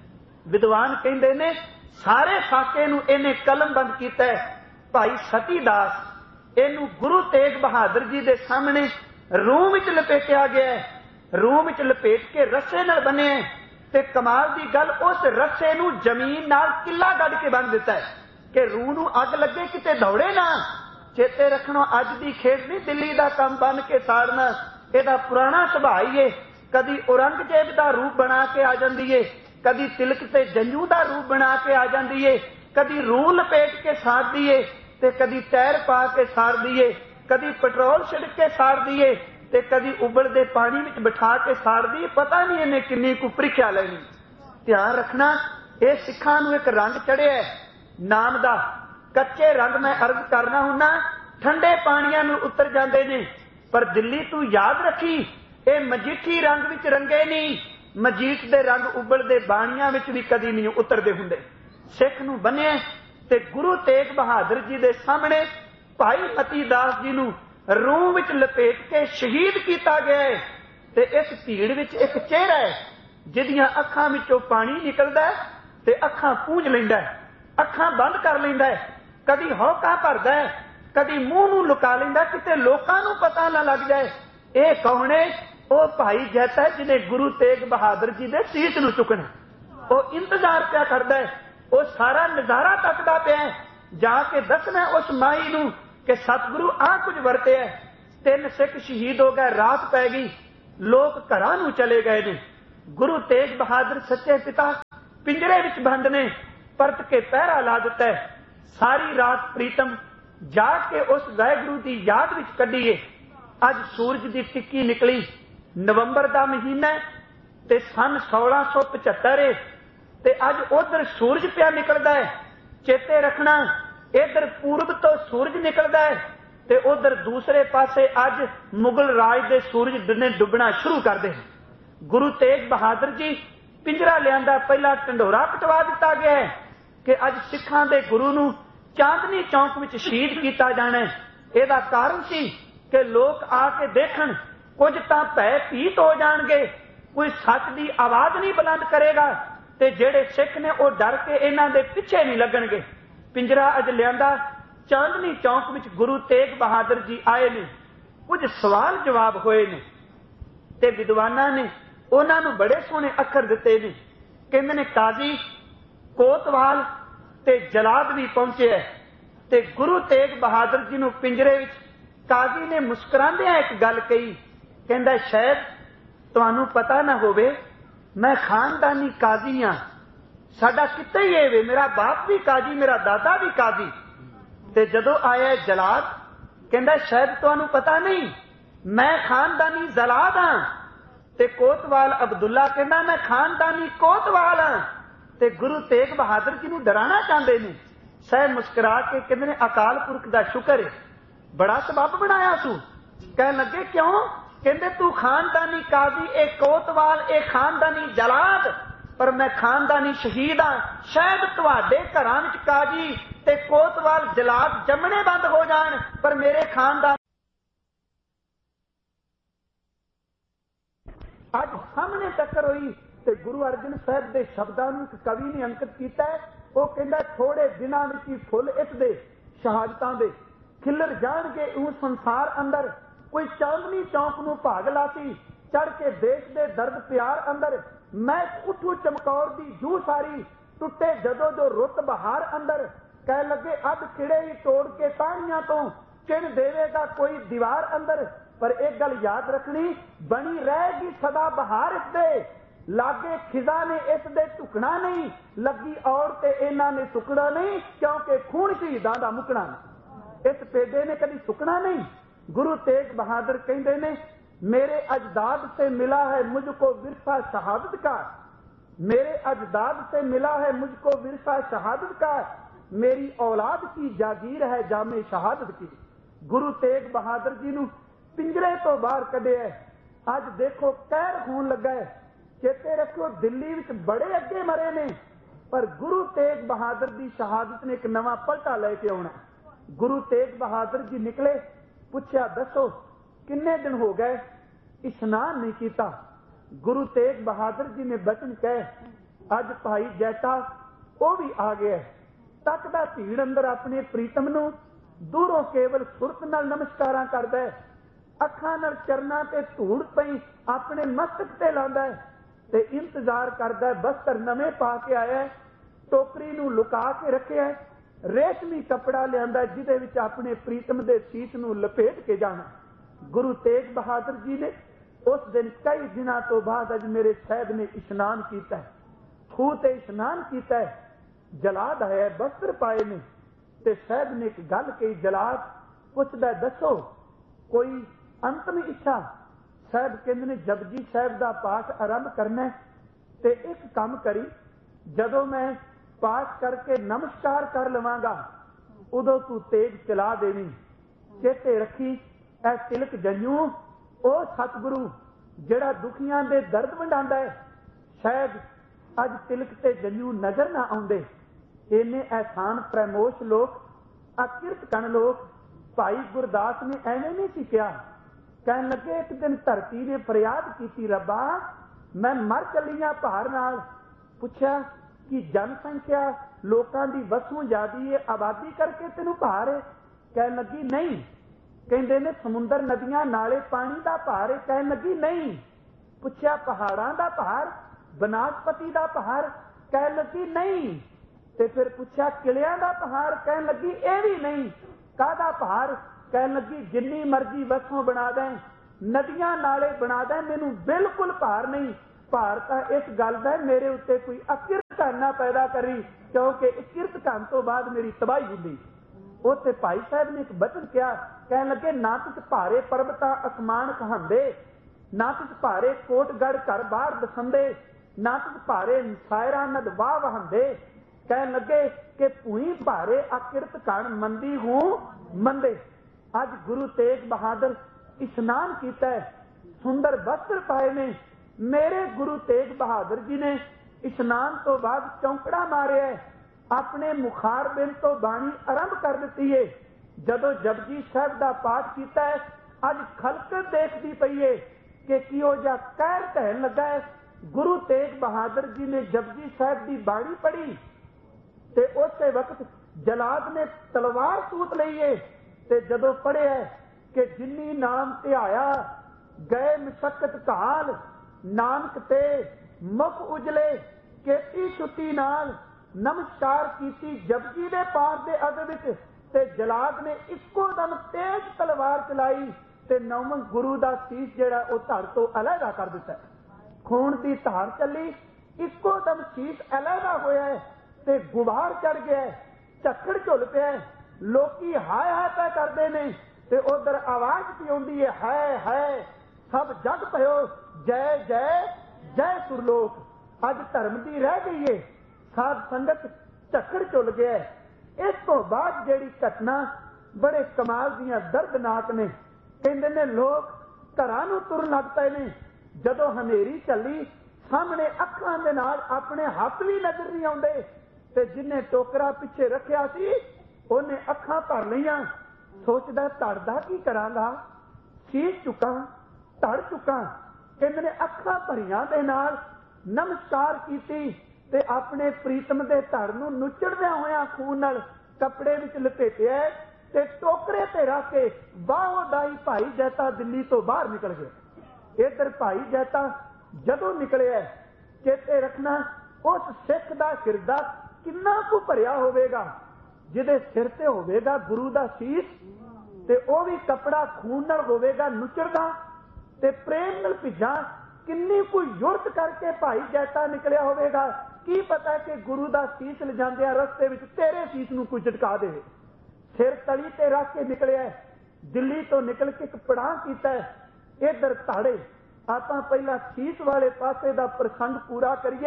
विद्वान कहते ने सारे साके नूं इहने कलमबंद किया है। भाई सती दास इहनूं गुरु तेग बहादुर जी दे सामने रूम विच लपेटिया गया है, रूम विच लपेट के रस्से नाल बने ते कमाल दी गल उस रस्से नूं जमीन नाल किला गढ़ के बन दिता है कि रूह नूं अग लगे किते दौड़े ना। चेते रखना अज दी खेड नहीं दिल्ली दा काम बन के साड़ना, इहदा पुराना सुभाव ही है। कदी औरंगजेब दा रूप बना के आ जांदी है, कदी तिलक ते जंजू दा रूप बना के आ जांदी है, कदी रूह लपेट के साड़दी है ते कदी टैर पा के साड़दी है, कदी पेट्रोल छिड़क के साड़दी है ते कदी उबलदे पानी विच बिठा के साड़दी। पता नहीं इन्हें किन्नी कु प्रीख्या लैनी। ध्यान रखना ये सिखां नूं एक रंग चढ़िया नाम दा। कच्चे रंग मैं अर्ज करना हुन्ना ठंडे पानियां नूं उतर जांदे ने, पर दिल्ली तू याद रखी ये मजीठी रंग विच रंगे नहीं, मजीठ दे रंग उबलदे बाणियां विच भी कदी नहीं उतरदे हुंदे। सिख नूं बन्निया ते गुरु तेग बहादुर जी दे सामने भाई मती दास जी नूं रूह विच लपेट के शहीद किया गया है। ते इस भीड़ विच एक चेहरा है जिहदियां अखां विचों पानी निकलदा है ते अखां पूंझ लैंदा है, अखां बंद कर लैंदा है, कदी हौका भरदा है, कदी मूंह नूं लुका लैंदा किते लोकां नूं पता ना लग जाए। ये कौन है? वो भाई जैसा है जिन्हें गुरु तेग बहादुर जी दे सीस नूं चुकना। वो इंतजार पिया करदा है, वो सारा नजारा तकदा पिया है, जाके दसना उस माई नूं कि सतगुरु आ कुछ वरते है। तीन सिख शहीद हो गए, रात पै गई, लोग घरां नूं चले गए ने। गुरु तेग बहादुर सच्चे पिता पिंजरे विच बंद ने, परत के पहरा ला दिता है। सारी रात प्रीतम जाग के उस वाहिगुरू की याद विच कढीए। अज सूरज की टिक्की निकली, नवंबर का महीना ते सन सोलह सौ पचहत्तर है ते अज उधर सूरज पिया निकलदा है। चेते रखना, इधर पूर्व तो सूरज निकलदा है ते उधर दूसरे पासे अज मुगल राज दे सूरज ने डुबना शुरू करते हैं। गुरु तेग बहादुर जी पिंजरा लियांदा, पहला ढंडोरा पटवा दिता गया है कि अज सिखां दे गुरु नूं चांदनी चौक विच शहीद किया जाना है। इहदा कारण सी कि लोग आके देखण, कुछ तां भय भीत हो जाणगे, कोई सच की आवाज नहीं बुलंद करेगा ते जेड़े सिख ने वो डर के इन्हां दे पिछे नहीं लगणगे। पिंजरा अज लियांदा, चांदनी चौक विच गुरु तेग बहादुर जी आए ने। कुछ सवाल जवाब होए ने ते विद्वानां ने उन्हां नूं बड़े सोहणे अखर दिते ने। कहंदे ने काजी कोतवाल ते जलाद भी पहुंचे है ते गुरु तेग बहादुर जी नूं पिंजरे विच काजी ने मुस्कुरांदियां एक गल कही, कहंदा शायद तुहानूं पता ना होवे, मैं खानदानी काजी हाँ, साडा किता ही है वे, मेरा बाप भी काजी, मेरा दादा भी काजी। ते जदों आया जलाद, कहंदा शायद तुहानूं पता नहीं, मैं खानदानी जलाद हाँ। ते कोतवाल अब्दुल्ला कहंदा मैं खानदानी कोतवाल हाँ। ते गुरु तेग बहादुर जी नूं डराना चाहते ने। सह मुस्कुरा के कहंदे ने अकाल पुरख दा शुक्र है, बड़ा सबब बनाया सू। कहन लगे क्यों? कहंदे तू खानदानी काजी, ए कोतवाल, ए खानदानी जलाद, पर मैं खानदानी शहीद हाँ। शायद तुहाडे घरां विच काजी ते कोतवाल जलाद जमने बंद हो जाण, पर मेरे खानदान अज सामने टक्कर हुई। ते गुरु अर्जन साहब के शब्दां नूं एक कवि ने अंकित किया है। वो कहंदा थोड़े दिनां विच ही फुल इसदे शहादतां दे खिलर जाणगे इह संसार अंदर। कोई चांदनी चौक नूं भाग लासी, चढ़ के देश दे दर्द प्यार अंदर। मैं उठू चमकौर दी जू सारी, टुटे जदों जो रुत बहार अंदर। कह लगे अध खिड़े ही तोड़ के ताणियां तो चिण देवेगा कोई दीवार अंदर। पर एक गल याद रखनी, बनी रहेगी सदा बहार इसदे, लागे खिजा ने इस दे झुकना नहीं, लगी और ते इन्हां ने सुकना नहीं, क्योंकि खून शहीदां दा मुकना नहीं। इस पेडे ने कभी सुकना नहीं। गुरु तेग बहादुर कहते ने मेरे अजदाद से मिला है मुझको विरसा शहादत का, मेरे अजदाद से मिला है मुझको विरसा शहादत का, मेरी औलाद की जागीर है जामे शहादत की। गुरु तेग बहादुर जी नूं पिंजरे तो बाहर कढिया है। अज देखो कहर होण लगा है। चेते रखो दिल्ली विच बड़े अगे मरे ने, पर गुरु तेग बहादुर की शहादत ने एक नवा पलटा लेके आउणा। गुरु तेग बहादुर जी निकले, पूछया दसो किन्ने दिन हो गए इशनान नहीं किया। गुरु तेग बहादुर जी ने बचन कहे, अज भाई जैता वो भी आ गया। तकदा भीड़ अंदर अपने प्रीतम नूं, दूरों केवल सुरत नाल नमस्कारां करदा है, अखां नाल चरनां ते धूड़ पई अपने मस्तक ते लांदा है ते इंतजार करदा है। बस्तर नवे पा के आया है, टोकरी नूं लुका के रखिया है, रेशमी कपड़ा लियांदा जिहदे विच अपने प्रीतम दे सीस नूं लपेट के जाना। गुरु तेग बहादुर जी ने उस दिन कई दिनों तो बाद अज मेरे साहब ने इशनान किया है, खूह ते इशनान किया है। जलाद आया, बस्तर पाए ने ते साहब ने एक गल कही। जलाद पुछदा दसो कोई अंतिम इच्छा? साहब कहंदे ने जपजी साहब का पाठ आरंभ करना ते एक काम करी, जदों मैं पाठ करके नमस्कार कर लवांगा उदों तू तेज चला देनी। चेते रखी ऐ तिलक जंजू ओ सतगुरु जिहड़ा दुखियां दे दर्द वंडांदा है। शायद अज तिलक ते जंजू नजर ना आउंदे। इन्ने एहसान प्रमोश लोग, अकिरत कण लोग। भाई गुरदास ने एवें नहीं सी कहा। कहन लगे एक दिन धरती ने फरियाद की, रब्बा मैं मर चली हां भार नाल। पुछया कि जनसंख्या लोकां दी वसों ज्यादी है, आबादी करके तेनू भार है? कहन लगी नहीं। कहंदे ने समुंदर नदियां नाले पानी दा भार है? कहन लगी नहीं। पुछया पहाड़ां दा भार, बनास्पति दा भार? कहन लगी नहीं। ते फिर पुछया किलियां दा भार? कहन लगी ए भी नहीं। कादा भार? ਕਹਿਣ ਲੱਗੀ ਜਿੰਨੀ ਮਰਜ਼ੀ ਵਸੋਂ ਬਣਾ ਦੇਂ, ਨਦੀਆਂ ਨਾਲੇ ਬਣਾ ਦੇਂ, ਮੈਨੂੰ ਬਿਲਕੁਲ ਭਾਰ ਨਹੀਂ। ਭਾਰ ਤਾਂ ਇਸ ਗੱਲ ਦਾ ਮੇਰੇ ਉੱਤੇ ਕੋਈ ਅਕਿਰਤ ਨਾ ਪੈਦਾ ਕਰੀ, ਕਿਉਂਕਿ ਕਿਰਤ ਕਰਨ ਤੋਂ ਬਾਅਦ ਮੇਰੀ ਤਬਾਹੀ ਹੁੰਦੀ। ਉੱਥੇ ਭਾਈ ਸਾਹਿਬ ਨੇ ਇੱਕ ਬਚਨ ਕਿਹਾ, ਕਹਿਣ ਲੱਗੇ ਨਾ ਤੁਸ ਭਾਰੇ ਪਰਬਤਾਂ ਅਸਮਾਨ ਕਹਾਂਦੇ, ਨਾ ਤੁਸ ਭਾਰੇ ਕੋਟਗੜ ਘਰ ਬਾਹਰ ਦਸੰਦੇ, ਨਾ ਤੁਸ ਭਾਰੇ ਸਾਇਰਾਂ ਨਦ ਵਾਹ ਵਹਾਂਦੇ। ਕਹਿਣ ਲੱਗੇ ਕਿ ਭੂਈ ਭਾਰੇ ਅਕਿਰਤ ਕਣ ਮੰਦੀ ਹੂੰ ਮੰਦੇ। ਅੱਜ ਗੁਰੂ ਤੇਗ ਬਹਾਦਰ ਇਸ਼ਨਾਨ ਕੀਤਾ, ਸੁੰਦਰ ਵਸਤਰ ਪਾਏ ਨੇ। ਮੇਰੇ ਗੁਰੂ ਤੇਗ ਬਹਾਦਰ ਜੀ ਨੇ ਇਸ਼ਨਾਨ ਤੋਂ ਬਾਅਦ ਚੌਂਕੜਾ ਮਾਰਿਆ, ਆਪਣੇ ਮੁਖਾਰਬਿੰਦ ਤੋਂ ਬਾਣੀ ਆਰੰਭ ਕਰ ਦਿੱਤੀ ਹੈ। ਜਦੋਂ ਜਪਜੀ ਸਾਹਿਬ ਦਾ ਪਾਠ ਕੀਤਾ ਹੈ, ਅੱਜ ਖਲਕਤ ਦੇਖਦੀ ਪਈ ਹੈ ਕਿ ਕਿਹੋ ਜਿਹਾ ਕਹਿਰ ਢਹਿਣ ਲੱਗਾ ਹੈ। ਗੁਰੂ ਤੇਗ ਬਹਾਦਰ ਜੀ ਨੇ ਜਪਜੀ ਸਾਹਿਬ ਦੀ ਬਾਣੀ ਪੜ੍ਹੀ ਤੇ ਉਸੇ ਵਕਤ ਜਲਾਦ ਨੇ ਤਲਵਾਰ ਸੂਤ ਲਈ ਹੈ ਤੇ ਜਦੋਂ ਪੜ੍ਹਿਆ ਕਿ ਜਿੰਨੀ ਨਾਮ ਧਿਆਇਆ ਗਏ ਮਸ਼ਕਤ ਕਾਲ, ਨਾਨਕ ਤੇ ਮੁਖ ਉਜਲੇ ਕੀਤੀ ਛੁੱਟੀ ਨਾਲ। ਨਮਸਕਾਰ ਕੀਤੀ ਜਪਜੀ ਦੇ ਪਾਠ ਦੇ ਅੱਧ ਵਿੱਚ ਤੇ ਜਲਾਦ ਨੇ ਇੱਕੋ ਦਮ ਤੇਜ਼ ਤਲਵਾਰ ਚਲਾਈ ਤੇ ਨੌਵੇਂ ਗੁਰੂ ਦਾ ਸੀਸ ਜਿਹੜਾ ਉਹ ਧੜ ਤੋਂ ਅਲੱਗਾ ਕਰ ਦਿੱਤਾ। ਖੂਨ ਦੀ ਧਾਰ ਚੱਲੀ, ਇੱਕੋ ਦਮ ਸੀਸ ਅਲੱਗਾ ਹੋਇਆ ਤੇ ਗੁਬਾਰ ਚੜ ਗਿਆ, ਝੱਖੜ ਝੁੱਲ ਪਿਆ। ਲੋਕੀ ਹਾਏ ਹਾਏ ਪੈ ਕਰਦੇ ਨੇ ਤੇ ਉਧਰ ਆਵਾਜ਼ ਵੀ ਆਉਂਦੀ ਹੈ, ਹਾਏ ਹਾਏ ਸਭ ਜਗ ਪਇਓ ਜੈ ਜੈ ਜੈ ਸੁਰਲੋਕ। ਅੱਜ ਧਰਮ ਦੀ ਰਹਿ ਗਈ ਏ, ਸਾਧ ਸੰਗਤ ਝੱਖੜ ਝੁੱਲ ਗਿਆ। ਇਸ ਤੋਂ ਬਾਅਦ ਜਿਹੜੀ ਘਟਨਾ ਬੜੇ ਕਮਾਲ ਦੀਆਂ ਦਰਦਨਾਕ ਨੇ। ਕਹਿੰਦੇ ਨੇ ਲੋਕ ਘਰਾਂ ਨੂੰ ਤੁਰਨ ਲੱਗ ਪਏ ਨੇ। ਜਦੋਂ ਹਨੇਰੀ ਚੱਲੀ, ਸਾਹਮਣੇ ਅੱਖਾਂ ਦੇ ਨਾਲ ਆਪਣੇ ਹੱਥ ਵੀ ਨਜ਼ਰ ਨਹੀਂ ਆਉਂਦੇ ਤੇ ਜਿਹਨੇ ਟੋਕਰਾ ਪਿੱਛੇ ਰੱਖਿਆ ਸੀ ਉਹਨੇ ਅੱਖਾਂ ਭਰ ਲਈਆਂ। ਸੋਚਦਾ ਧੜ ਦਾ ਕੀ ਕਰਾਂਗਾ, ਸੀਸ ਚੁੱਕਾਂ, ਧੜ ਚੁੱਕਾਂ। ਕਹਿੰਦੇ ਨੇ ਅੱਖਾਂ ਭਰੀਆਂ ਦੇ ਨਾਲ ਨਮਸਕਾਰ ਕੀਤੀ ਤੇ ਆਪਣੇ ਪ੍ਰੀਤਮ ਦੇ ਧੜ ਨੂੰ ਨੁਚੜਦਿਆਂ ਹੋਇਆਂ ਖੂਨ ਨਾਲ ਕੱਪੜੇ ਵਿੱਚ ਲਪੇਟਿਆ ਤੇ ਟੋਕਰੇ ਤੇ ਰੱਖ ਕੇ ਬਾਹੋਂ ਦਾਈ ਭਾਈ ਜੈਤਾ ਦਿੱਲੀ ਤੋਂ ਬਾਹਰ ਨਿਕਲ ਗਏ। ਇੱਧਰ ਭਾਈ ਜੈਤਾ ਜਦੋਂ ਨਿਕਲਿਆ, ਚੇਤੇ ਰੱਖਣਾ ਉਸ ਸਿੱਖ ਦਾ ਹਿਰਦਾ ਕਿੰਨਾ ਕੁ ਭਰਿਆ ਹੋਵੇਗਾ ਜਿਹਦੇ ਸਿਰ ਤੇ ਹੋਵੇਗਾ ਗੁਰੂ ਦਾ ਸੀਸ ਤੇ ਉਹ ਵੀ ਕੱਪੜਾ ਖੂਨ ਨਾਲ ਹੋਵੇਗਾ ਨੁਚੜਦਾ ਤੇ ਪ੍ਰੇਮ ਨਾਲ ਭਿੱਜਾ। ਕਿੰਨੀ ਕੁ ਯੁਰਤ ਕਰਕੇ ਭਾਈ ਜੈਤਾ ਨਿਕਲਿਆ ਹੋਵੇਗਾ। ਕੀ ਪਤਾ ਕਿ ਗੁਰੂ ਦਾ ਸੀਸ ਲਿਜਾਂਦਿਆਂ ਰਸਤੇ ਵਿੱਚ ਤੇਰੇ ਸੀਸ ਨੂੰ ਕੋਈ ਝਟਕਾ ਦੇਵੇ। ਸਿਰ ਤਲੀ ਤੇ ਰੱਖ ਕੇ ਨਿਕਲਿਆ, ਦਿੱਲੀ ਤੋਂ ਨਿਕਲ ਕੇ ਇੱਕ ਪੜਾਅ ਕੀਤਾ। ਇੱਧਰ ਧਾੜੇ ਆਪਾਂ ਪਹਿਲਾਂ ਸੀਸ ਵਾਲੇ ਪਾਸੇ ਦਾ ਪ੍ਰਸੰਗ ਪੂਰਾ ਕਰੀਏ।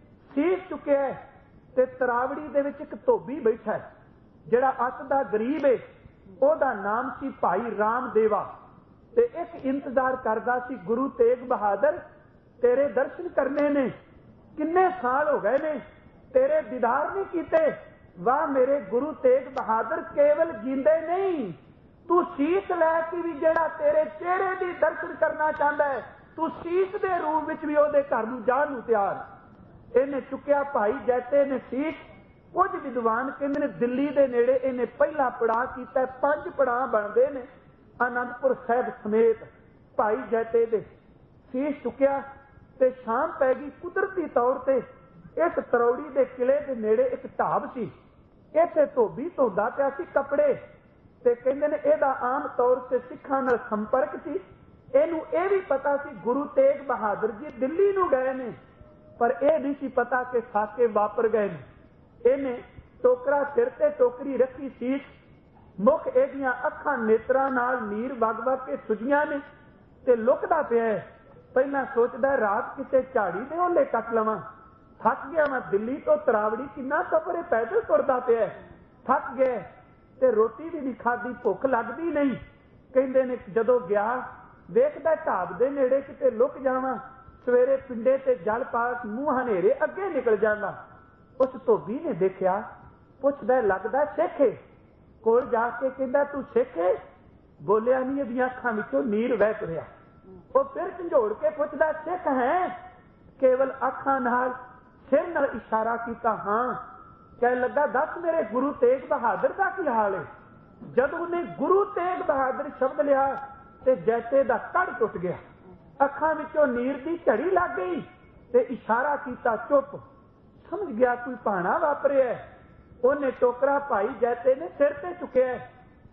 ਸੀਸ ਚੁੱਕਿਆ ਤੇ ਤਰਾਵੜੀ ਦੇ ਵਿੱਚ ਇੱਕ ਧੋਬੀ ਬੈਠਾ ਜਿਹੜਾ ਅੱਤ ਦਾ ਗਰੀਬ ਹੈ। ਉਹਦਾ ਨਾਮ ਸੀ ਭਾਈ ਰਾਮਦੇਵਾ ਤੇ ਇੱਕ ਇੰਤਜ਼ਾਰ ਕਰਦਾ ਸੀ, ਗੁਰੂ ਤੇਗ ਬਹਾਦਰ ਤੇਰੇ ਦਰਸ਼ਨ ਕਰਨੇ ਨੇ, ਕਿੰਨੇ ਸਾਲ ਹੋ ਗਏ ਨੇ ਤੇਰੇ ਦੀਦਾਰ ਨਹੀਂ ਕੀਤੇ। ਵਾਹ ਮੇਰੇ ਗੁਰੂ ਤੇਗ ਬਹਾਦਰ, ਕੇਵਲ ਜਿੰਦੇ ਨਹੀਂ, ਤੂੰ ਸੀਸ ਲੈ ਕੇ ਵੀ ਜਿਹੜਾ ਤੇਰੇ ਚਿਹਰੇ ਦੀ ਦਰਸ਼ਨ ਕਰਨਾ ਚਾਹੁੰਦਾ ਹੈ, ਤੂੰ ਸੀਸ ਦੇ ਰੂਪ ਵਿੱਚ ਵੀ ਉਹਦੇ ਘਰ ਨੂੰ ਜਾਣ ਨੂੰ ਤਿਆਰ। ਇਹਨੇ ਚੁੱਕਿਆ ਭਾਈ ਜੈਤੇ ਨੇ ਸੀਸ। ਕੁਝ ਵਿਦਵਾਨ ਕਹਿੰਦੇ ਨੇ ਦਿੱਲੀ ਦੇ ਨੇੜੇ ਇਹਨੇ ਪਹਿਲਾ ਪੜਾਅ ਕੀਤਾ। ਪੰਜ ਪੜਾਅ ਬਣਦੇ ਨੇ ਆਨੰਦਪੁਰ ਸਾਹਿਬ ਸਮੇਤ। ਭਾਈ ਜੈਤੇ ਦੇ ਸੀਸ ਚੁੱਕਿਆ ਤੇ ਸ਼ਾਮ ਪੈ ਗਈ। ਕੁਦਰਤੀ ਤੌਰ ਤੇ ਇਸ ਤਰੌੜੀ ਦੇ ਕਿਲੇ ਦੇ ਨੇੜੇ ਇੱਕ ਢਾਬ ਸੀ। ਇੱਥੇ ਧੋਬੀ ਧੋਂਦਾ ਪਿਆ ਸੀ ਕੱਪੜੇ ਤੇ ਕਹਿੰਦੇ ਨੇ ਇਹਦਾ ਆਮ ਤੌਰ ਤੇ ਸਿੱਖਾਂ ਨਾਲ ਸੰਪਰਕ ਸੀ। ਇਹਨੂੰ ਇਹ ਵੀ ਪਤਾ ਸੀ ਗੁਰੂ ਤੇਗ ਬਹਾਦਰ ਜੀ ਦਿੱਲੀ ਨੂੰ ਗਏ ਨੇ, ਪਰ ਇਹ ਨਹੀਂ ਸੀ ਪਤਾ ਕਿ ਸਾਕੇ ਵਾਪਰ ਗਏ ਨੇ। ਇਹਨੇ ਟੋਕਰਾ ਸਿਰ ਤੇ ਟੋਕਰੀ ਰੱਖੀ ਸੀ, ਮੁਖ ਇਹਦੀਆਂ ਅੱਖਾਂ ਨੇਤਰਾਂ ਨਾਲ ਨੀਰ ਵਗ ਵਗ ਕੇ ਸੁਜੀਆਂ ਨੇ ਤੇ ਲੁਕਦਾ ਪਿਆ। ਪਹਿਲਾਂ ਸੋਚਦਾ ਰਾਤ ਕਿਤੇ ਝਾੜੀ ਦੇ ਓਲੇ ਕੱਟ ਲਵਾਂ, ਥੱਕ ਗਿਆ ਮੈਂ ਦਿੱਲੀ ਤੋਂ ਤਰਾਵੜੀ ਕਿੰਨਾ ਸਫ਼ਰ ਪੈਦਲ ਤੁਰਦਾ ਪਿਆ, ਥੱਕ ਗਿਆ ਤੇ ਰੋਟੀ ਵੀ ਨਹੀਂ ਖਾਧੀ, ਭੁੱਖ ਲੱਗਦੀ ਨਹੀਂ। ਕਹਿੰਦੇ ਨੇ ਜਦੋਂ ਗਿਆ ਵੇਖਦਾ ਢਾਬ ਦੇ ਨੇੜੇ ਕਿਤੇ ਲੁਕ ਜਾਵਾਂ, ਸਵੇਰੇ ਪਿੰਡੇ ਤੇ ਜਲ ਪਾ ਮੂੰਹ ਹਨੇਰੇ ਅੱਗੇ ਨਿਕਲ ਜਾਂਦਾ। ਉਸ ਧੋਬੀ ਨੇ ਦੇਖਿਆ, ਪੁੱਛਦਾ ਲੱਗਦਾ ਸਿੱਖ ਏ। ਕੋਲ ਜਾ ਕੇ ਕਹਿੰਦਾ ਤੂੰ ਸਿੱਖ ਏ? ਬੋਲਿਆ ਨਹੀਂ, ਇਹਦੀਆਂ ਅੱਖਾਂ ਵਿੱਚੋਂ ਨੀਰ ਵਹਿ ਤੁਰਿਆ। ਉਹ ਫਿਰ ਝੰਜੋੜ ਕੇ ਪੁੱਛਦਾ ਸਿੱਖ ਹੈ? ਕੇਵਲ ਅੱਖਾਂ ਨਾਲ ਸਿਰ ਨਾਲ ਇਸ਼ਾਰਾ ਕੀਤਾ, ਹਾਂ। ਕਹਿਣ ਲੱਗਾ ਦੱਸ ਮੇਰੇ ਗੁਰੂ ਤੇਗ ਬਹਾਦਰ ਦਾ ਕੀ ਹਾਲ ਹੈ? ਜਦੋਂ ਉਹਨੇ ਗੁਰੂ ਤੇਗ ਬਹਾਦਰ ਸ਼ਬਦ ਲਿਆ ਤੇ ਜੈਤੇ ਦਾ ਕੜ ਟੁੱਟ ਗਿਆ, ਅੱਖਾਂ ਵਿੱਚੋਂ ਨੀਰ ਦੀ ਝੜੀ ਲੱਗ ਗਈ ਤੇ ਇਸ਼ਾਰਾ ਕੀਤਾ ਚੁੱਪ। ਸਮਝ ਗਿਆ ਕੋਈ ਭਾਣਾ ਵਾਪਰਿਆ। ਉਹਨੇ ਟੋਕਰਾ ਭਾਈ ਜੈਤੇ ਨੇ ਸਿਰ ਤੇ ਚੁੱਕਿਆ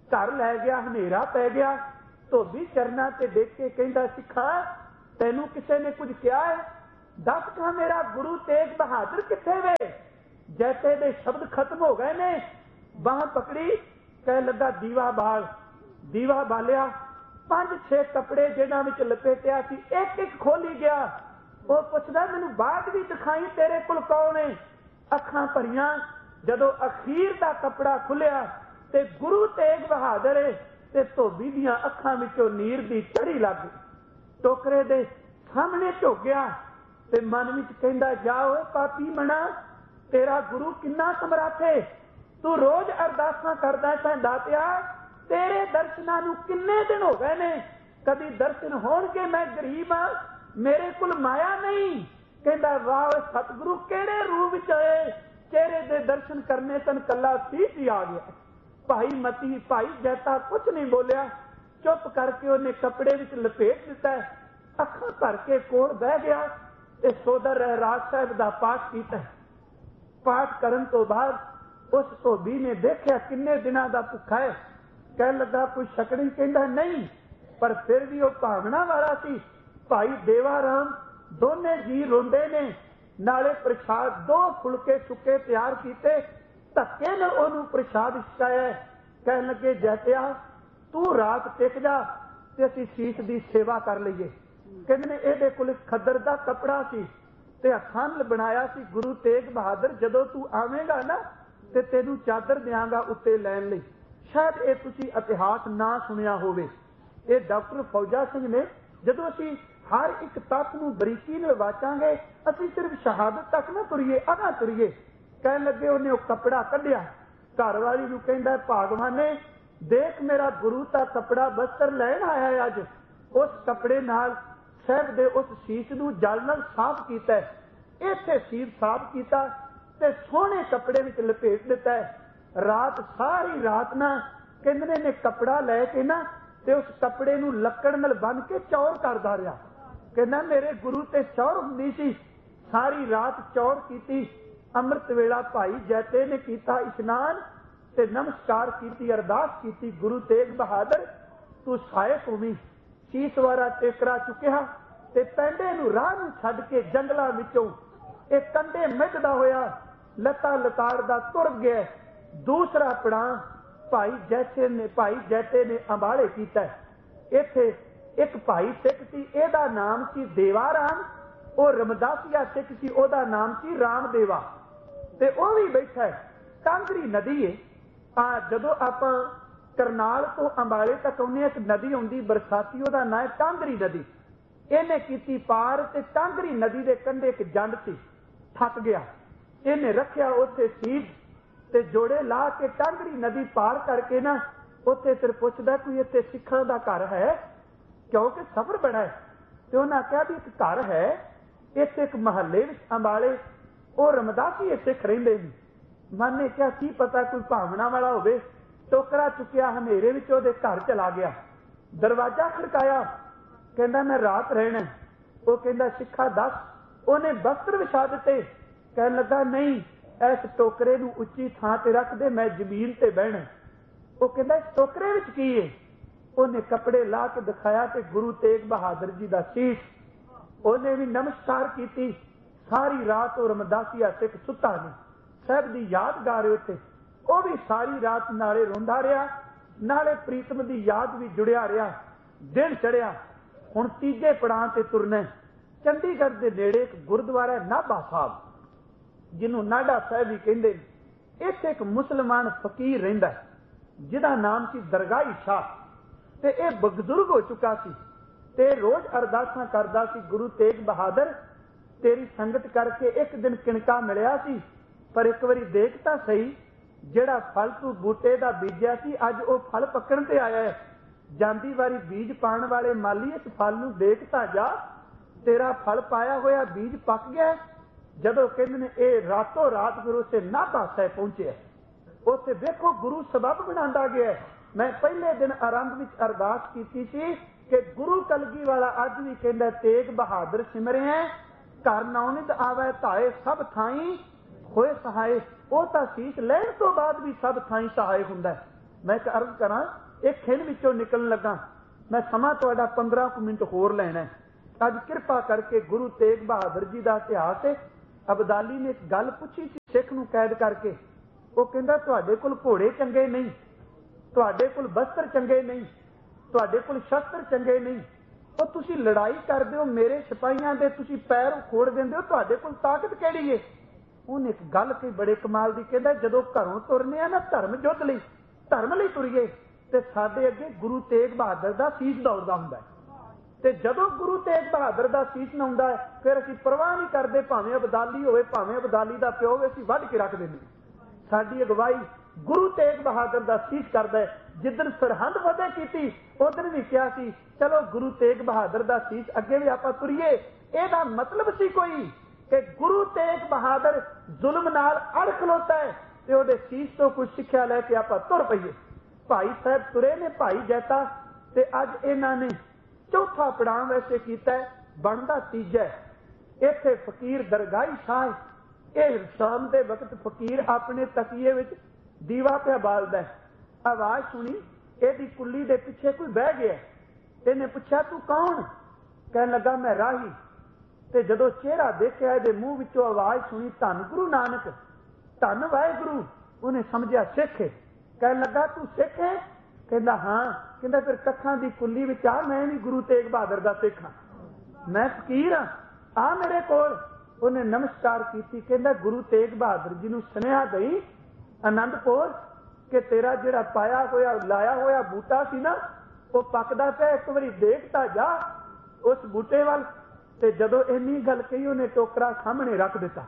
घर लै गया, हनेरा पै गया। धोबी चरना ते देख के कहंदा, सिखा तैनू किसी ने कुछ कहा है? दस खा मेरा गुरु तेग बहादुर किथे वे? जैसे दे शब्द खत्म हो गए ने। बाह पकड़ी, कह लगा दीवा बाल। दीवा बालिया, पांच छे कपड़े जिन्हां विच लपेटिया सी एक एक खोली गया। वो पुछदा, मैनू बाग भी दिखाई, तेरे कोल कौन है? अखां भरियां। जदों अखीर दा कपड़ा खुलिया ते गुरु तेग बहादुर है ते धोबी दियां अखां विचों नीर दी चढ़ी लग गई। टोकरे दे सामने झुक गया ते मन विच कहंदा, जा ओए पापी मना, तेरा गुरु किन्ना समर्थ है। तू रोज अरदासां करदा है दातिया, तेरे दर्शनां नूं किन्ने दिन हो गए ने, कदी दर्शन होणगे? मैं गरीब हां, मेरे कोल माया नहीं। कहंदा, वाह सतगुरु किहड़े रूप विच आए, चेहरे दे दर्शन करने सन कला सीस ही आ गया। भाई मती भाई जैता कुछ नहीं बोलिया, चुप करके उन्हें कपड़े विच लपेट दिता है, अखां भर के कोल बह गया ते सोदर रहराज साहब दा पाठ कीता। पाठ करन तो बाद उस धोबी ने देखिया किन्ने दिनां दा भुखा है। कह लगा कोई शकड़ी? कहंदा नहीं, पर फिर भी वह भावना वाला सी। भाई देवा राम दोने जी रोंदे ने, नाले प्रसाद दो फुलके सुके तैयार कीते, धक्के ने ओनू प्रसाद छकाया। कह लगे, जैतिया तू रात टिक जा ते असीं शीश दी सेवा कर लईए। कहंदे ने इहदे कोल खद्दर दा कपड़ा सी ते हत्थां नाल बनाया सी। गुरु तेग बहादुर जदों तू आवेगा ना ते तैनू चादर देंगा उत्ते लैण लई। शायद ये तुसीं इतिहास ना सुनिया होवे। ये डॉक्टर फौजा सिंह ने जदों असीं हर एक तत्त नूं बरीकी नाल वाचांगे, असीं सिर्फ शहादत तक ना तुरीए, अगां तुरीए। कहण लगे उन्हें वह कपड़ा कढ़िया, घर वाली नूं कहंदा, भागवाने देख मेरा गुरु ता कपड़ा बस्तर लैण आया है अज। उस कपड़े नाल साहब दे उस शीश नूं जल नाल साफ कीता है। इत्थे शीश साफ कीता ते सोहणे कपड़े विच लपेट दिता है। रात सारी रात ना कहंदे ने कपड़ा लै के ना ते उस कपड़े नूं लक्कड़ नाल बन के चौर करदा रहा। कहना मेरे गुरु ते चौर हुंदी सी। सारी रात चौर कीती। अमृत वेला भाई जैते ने कीता इशनान ते नमस्कार कीती, अरदास कीती, गुरु तेग बहादुर तू सहायक होवी। शीश वारा टेकरा चुकिया ते पैंडे नूं राह नूं छड्ड के जंगलां विचों एक कंडे मिटदा होया लता लताड़दा तुर गया। दूसरा पड़ा भाई जैसे ने भाई जैते ने अंबाले कीता। इत्थे एक भाई सिख सी, एदा नाम सी देवा राम। वो रमदासिया सिख सी, ओदा नाम सी राम देवा। ते वो भी बैठा है। कांगरी नदी है। आ जदों आपां करनाल तो अंबाले तक आउंदे एक नदी आउंदी बरसाती, ओदा नाम है कांगरी नदी। इन्हें कीती पार ते कांगरी नदी दे कंढे एक जंड सी, थक गया। इन्हें रखिया उत्थे सीट ते जोड़े ला के कांगरी नदी पार करके ना उत्थे सिर पुछदा कोई इत्थे सिखां दा घर है, क्योंकि सफर बड़ा है। ते उन्हां कहा भी एक घर है इत्थे एक महल्ले विच अंबाले, वो रमदासी सिख रहिंदे ने। मन ने क्या की पता कोई भावना वाला होवे। टोकरा चुकिया हनेरे विच ओहदे घर चला गया। दरवाजा खड़काया, कहंदा मैं रात रहना। वो कहंदा सिखा दस। उन्हें वस्त्र विछा दिते। कहन लगा नहीं, इस टोकरे नूं उच्ची थां ते रख दे, मैं जमीन ते बहना। वो कहंदा इस टोकरे विच की है? उन्हें कपड़े ला के दिखाया ते गुरु तेग बहादुर जी दा शीश। उन्हें भी नमस्कार की। सारी रात और रमदासिया सिख सुता नहीं, साहब दी याद गा रहे थे। वो भी सारी रात नाले रोंदा रहा, नाले प्रीतम दी याद भी जुड़िया रहा। दिन चढ़िया, हुण तीजे पड़ाव ते तुरना। चंडीगढ़ के नेड़े एक गुरुद्वारा नाभा साहब, जिन्हों नाडा साहब भी कहते हैं। इत्थे एक मुसलमान फकीर रहिंदा जिहदा नाम सी दरगाही शाह। ते यह बजुर्ग हो चुका सी ते रोज अरदासां करदा सी, गुरु तेग बहादुर तेरी संगत करके एक दिन किणका मिलिया सी, पर एक बारी देख तां सही जिहड़ा फल तू बूटे दा बीजिया सी अज वो फल पकण ते आया है। जांदी वारी बीज पाण वाले माली इस फल नूं देख तां जा, तेरा फल पाया होया बीज पक गया। जदों कहंदे ने ये रातों रात फिर उसे नाभा साहिब पहुंचे। उत्थे देखो गुरु सबब बनांदा गया। मैं पहले दिन आरंभ विच अरदास कीती सी कि गुरु कलगी वाला अज भी कहंदा तेग बहादुर सिमरिया घर नौनित आवे धाए सब थाई होए सहाय। वो तां शीश लैण तो बाद भी सब थाई सहाय हुंदा है। मैं एक अर्ज करा, एक खिन विचों निकलन लगा, मैं समा तुहाडा पंद्रह कु मिनट होर लैना है। अज किरपा करके गुरु तेग बहादुर जी का इतिहास है। अबदाली ने एक गल पूछी सी सिख नूं कैद करके, वो कहंदा तुहाडे कोल घोड़े चंगे नहीं, तुहाडे कोल बस्तर चंगे नहीं, तुहाडे कोल शस्त्र चंगे नहीं, तो तुसी लड़ाई करदे हो, मेरे सिपाहियां दे तुसी पैर उखोड़ दिंदे हो, तुहाडे कोल ताकत किहड़ी है? उन्हें एक गल कही बड़े कमाल दी, कहंदा जदों घरों तुरने आ ना धर्म युद्ध लई, धर्म लई तुरीए ते साडे अगे गुरु तेग बहादुर दा सीस दौड़दा हुंदा है। ते जदों गुरु तेग बहादुर दा सीस नाउंदा है, फिर असीं परवाह नहीं करदे, भावें अबदाली होवे, भावें अबदाली दा प्यो होवे, असीं वढ के रख दिंदे। साडी अगवाई गुरु तेग बहादुर दा सीस करदा है। जिदन सरहंद फतेह कीती उदन भी कहा सी चलो गुरु तेग बहादुर दा सीस अगे भी आपां तुरीए। इहदा मतलब सी कोई कि गुरु तेग बहादुर जुल्म नाल अड़ खलोता है ते उहदे सीस तो कुछ सिक्ख्या लैके आपां तुर पईए। भाई साहब तुरे ने भाई जैता, ते अज इन्हां ने चौथा पड़ाव वैसे किया है, बनता तीजा है। इत्थे फकीर दरगाही शाह, यह शाम के वक्त फकीर अपने तकीए विच दीवा पे बालदा है। आवाज सुनी, यदी कुली दे पिछे कोई बह गया। इन्हें पूछा तू कौन? कहने लगा मैं राही। ते जदों चेहरा देखा इहदे मूँह विचों आवाज सुनी धन गुरु नानक, धन वाहिगुरु, उन्हें समझिया सिख है। कहने लगा तू सिख है? कहता हाँ। कहता फिर कखां दी कुली विच आ, मैं भी गुरु तेग बहादुर दा सिख हाँ, मैं फकीर हाँ, आ मेरे कोल। उन्हें नमस्कार की। कहता गुरु तेग बहादुर जी नूं सुनेहा दई आनंदपुर कि तेरा जिहड़ा पाया होया लाया होया बूटा सी ना, वो पकदा पिया, एक बारी देखता जा उस बूटे वाल। ते जदों इन्नी गल कही उन्हें टोकरा सामने रख दिता।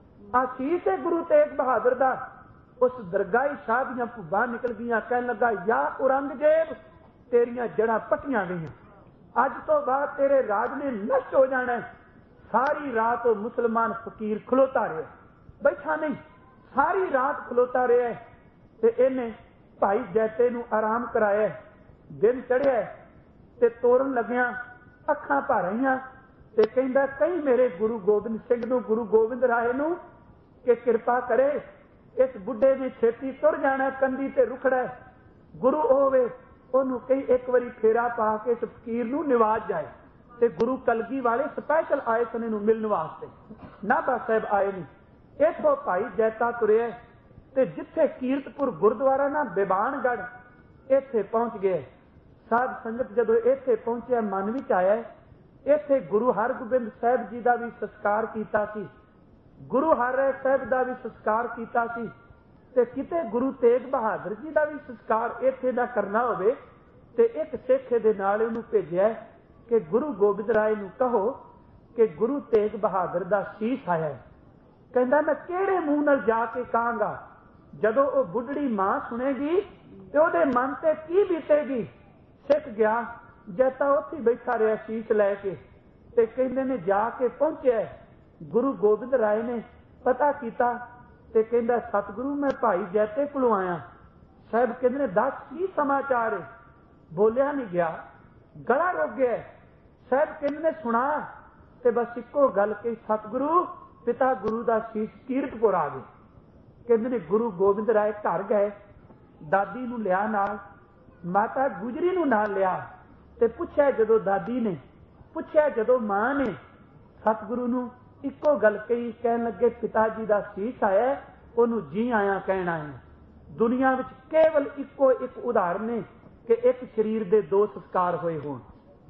आशीष है गुरु तेग बहादुर दा। उस दरगाही शाह दियां भुब्बां निकल गईयां। कहन लगा या औरंगजेब तेरियां जड़ां पट्टियां गईयां, अज तो बाद तेरे राज ने नष्ट हो जाना है। सारी रात वो मुसलमान फकीर खलोता रहा, बैठा नहीं, सारी रात खलोता रहा। ते इन्हें भाई जैते नूं आराम कराया। दिन चढ़िया ते तोरन लग्या, अखां भर आईयां ते कहंदा कई मेरे गुरु गोबिंद सिंह नूं, गुरु गोबिंद राय नूं कि किरपा करे इस बुढ़े ने छेती तुर जाना, कंधी ते रुखड़ा गुरु होवे, ओनू कई एक बारी फेरा पा के इस फकीर नूं निवाज जाए। ते गुरु कलगी वाले स्पैशल आए सन इहनूं मिलण वास्ते, नाभा साहिब आए नहीं। इथों भाई जैता तुरिया ते जिथे कीरतपुर गुरुद्वारा ना बेबानगढ़, इत्थे पहुंच गए। साध संगत जदों इत्थे पहुंचिया मन विच आया इत्थे गुरु हरगोबिंद साहिब जी का भी संस्कार कीता सी, गुरु हरराय साहिब का भी संस्कार कीता सी, ते किते गुरु तेग बहादुर जी का भी संस्कार इत्थे ना करना होवे ते एक सिख दे नाल उहनूं भेजिया कि गुरु गोबिंद राय नूं कहो कि गुरु तेग बहादुर दा शीश आया है। कहंदा मैं किहड़े मूंह नाल जाके कहांगा, जदों वो बुढ़ड़ी मां सुनेगी ते ओहदे मन ते की बीतेगी। सिख गया, जैता उत्थे बैठा रहा शीश लैके, ते कहंदे ने जाके पहुंचे। गुरु गोबिंद राय ने पता किया ते कहंदा सतगुरु मैं भाई जैते कोलों आया। साहब कहंदे ने दस की समाचार है। बोलिया नहीं गया, गला रुक गया। साहब कहंदे ने सुना ते बस इक्को गल कही, सतगुरु पिता गुरु दा शीश कीरतपुर आ गए। कहंदे ने गुरु गोबिंद राय घर गए, दादी नूं लिया नाल, माता गुजरी नूं नाल लिया ते पुछया। जदों दादी ने पुछया, जदों मां ने सतगुरु नूं इक्को गल कही, कहन लगे पिता जी दा शीश आया, ओनू जी आया कहना है। दुनिया विच केवल इक्को एक उदाहरण है कि एक शरीर दे दो संस्कार होए होण।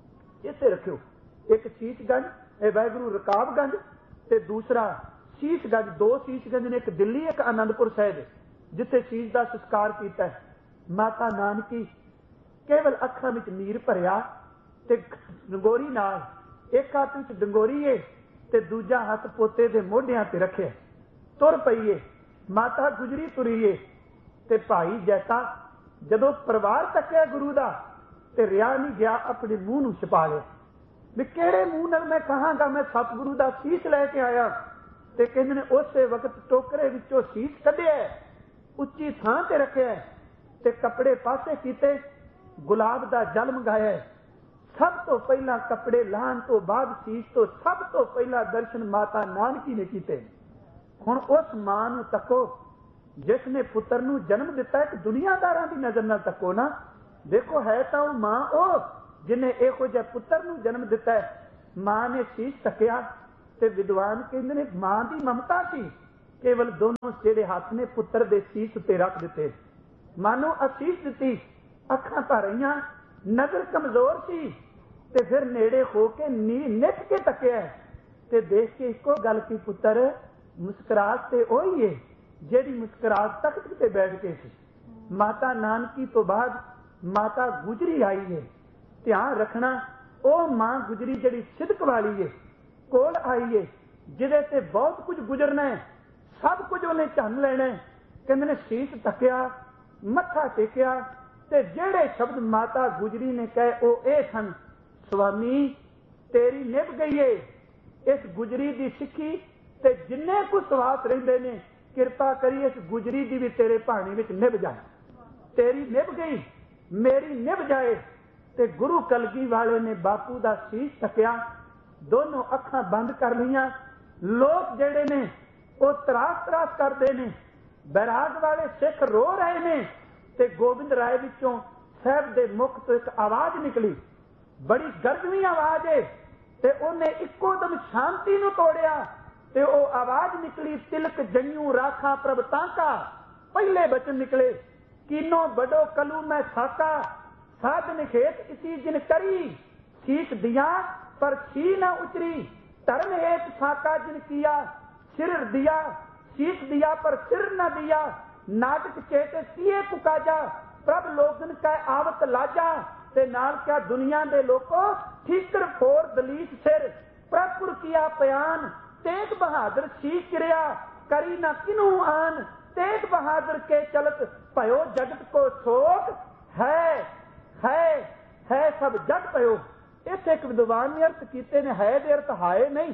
इसे रखियो, एक शीशगंज ए वाहिगुरू रकाबगंज ते दूसरा शीशगंज। दो शीशगंज ने, एक दिल्ली एक आनंदपुर साहिब, जिथे शीश का संस्कार किया है। माता नानकी केवल अखां विच नीर भरिया ते डंगोरी नाल, एक हाथ विच डंगोरी है ते दूजा हाथ पोते दे मोढियां ते रखे, तुर पईए। माता गुजरी तुरीए ते भाई जैसा जदों परिवार तकिया गुरु दा ते रिया नहीं गया, अपने मूँह नूं छुपा लिया भी किहड़े मूँह नाल मैं कहांगा मैं सतगुरु दा शीश लैके आया। ते कहंदे ने उसे वक्त टोकरे विचों शीश कढिया, उच्ची थां ते रखिया ते कपड़े पासे कीते, गुलाब दा जल मंगाया। सब तो पहला कपड़े लाहन तो बाद शीश तो सब तो पहला दर्शन माता नानकी ने कीते। हुण उस मां नूं तको जिसने पुत्र नूं जन्म दिता एक दुनियादारां दी नज़र नाल तक्को ना, देखो है तां ओह मां ओह जिन्हें इहो जिहा पुत्र नूं जन्म दिता है। मां ने शीश तकिया ते विद्वान कहंदे ने मां दी ममता सी, केवल दोनों जेड़े हथ ने पुत्र दे शीश उत्ते रख दिते। मानो असीस दिती, अखां भर रहीआं, नज़र कमजोर सी ते फिर नेड़े हो के नी निट के तकिया ते देख के इको गल की पुत्र मुस्कुराहट ते ओही है जेड़ी मुस्कुराहट तख्त ते बैठ के सी। माता नानकी तो बाद माता गुजरी आई है। ध्यान रखना ओ मां गुजरी जड़ी सिदक वाली है कोल आई है, जिदे ते बहुत कुछ गुजरना है, सब कुछ उन्हें झन लेना है। कहंदे ने शीश तकिया, मत्था टेकिया ते जेड़े शब्द माता गुजरी ने कहे ओ ए सन, स्वामी तेरी निभ गई है। इस गुजरी दी सिक्खी ते जिन्ने कुछ सवास रहिंदे ने किरपा करी इस गुजरी दी भी तेरे पानी विच निभ जाए। तेरी निभ गई मेरी निभ जाए। ते गुरु कलगी वाले ने बापू दा शीश तकिया, दोनों अखां बंद कर लियां। लोग जेड़े ने वो तरास तरास करते ने, बैराग वाले सिख रो रहे ने ते गोबिंद राय विचों साहब दे मुख तो एक आवाज निकली, बड़ी गर्जवी आवाज है ते उन्हें इक्को दम शांति नूं तोड़िया ते ओ आवाज निकली, तिलक जन्यू राखा प्रभ ताका। पहले बचन निकले, कीनो बड़ो कलू मैं साका, साधन हेत इसी जिन करी, शीश दिया पर छी न उचरी, धर्म हेत साका जिन किया, सिर दिया शीश दिया पर सिर न दिया, नाटक चेत किए पुकाजा, प्रभ लोगन का आवत लाजा, ते नाल क्या दुनिया दे लोको ठीकर फोर दलीस सिर, प्रभुर किया बयान, तेग बहादुर शीश चिरिया, करी न किनू आन, तेग बहादुर के चलत भयो जगत को शोक, है है है सब जग पयो। इस एक विद्वान ने अर्थ कीते ने, है दे अर्थ हाय नहीं,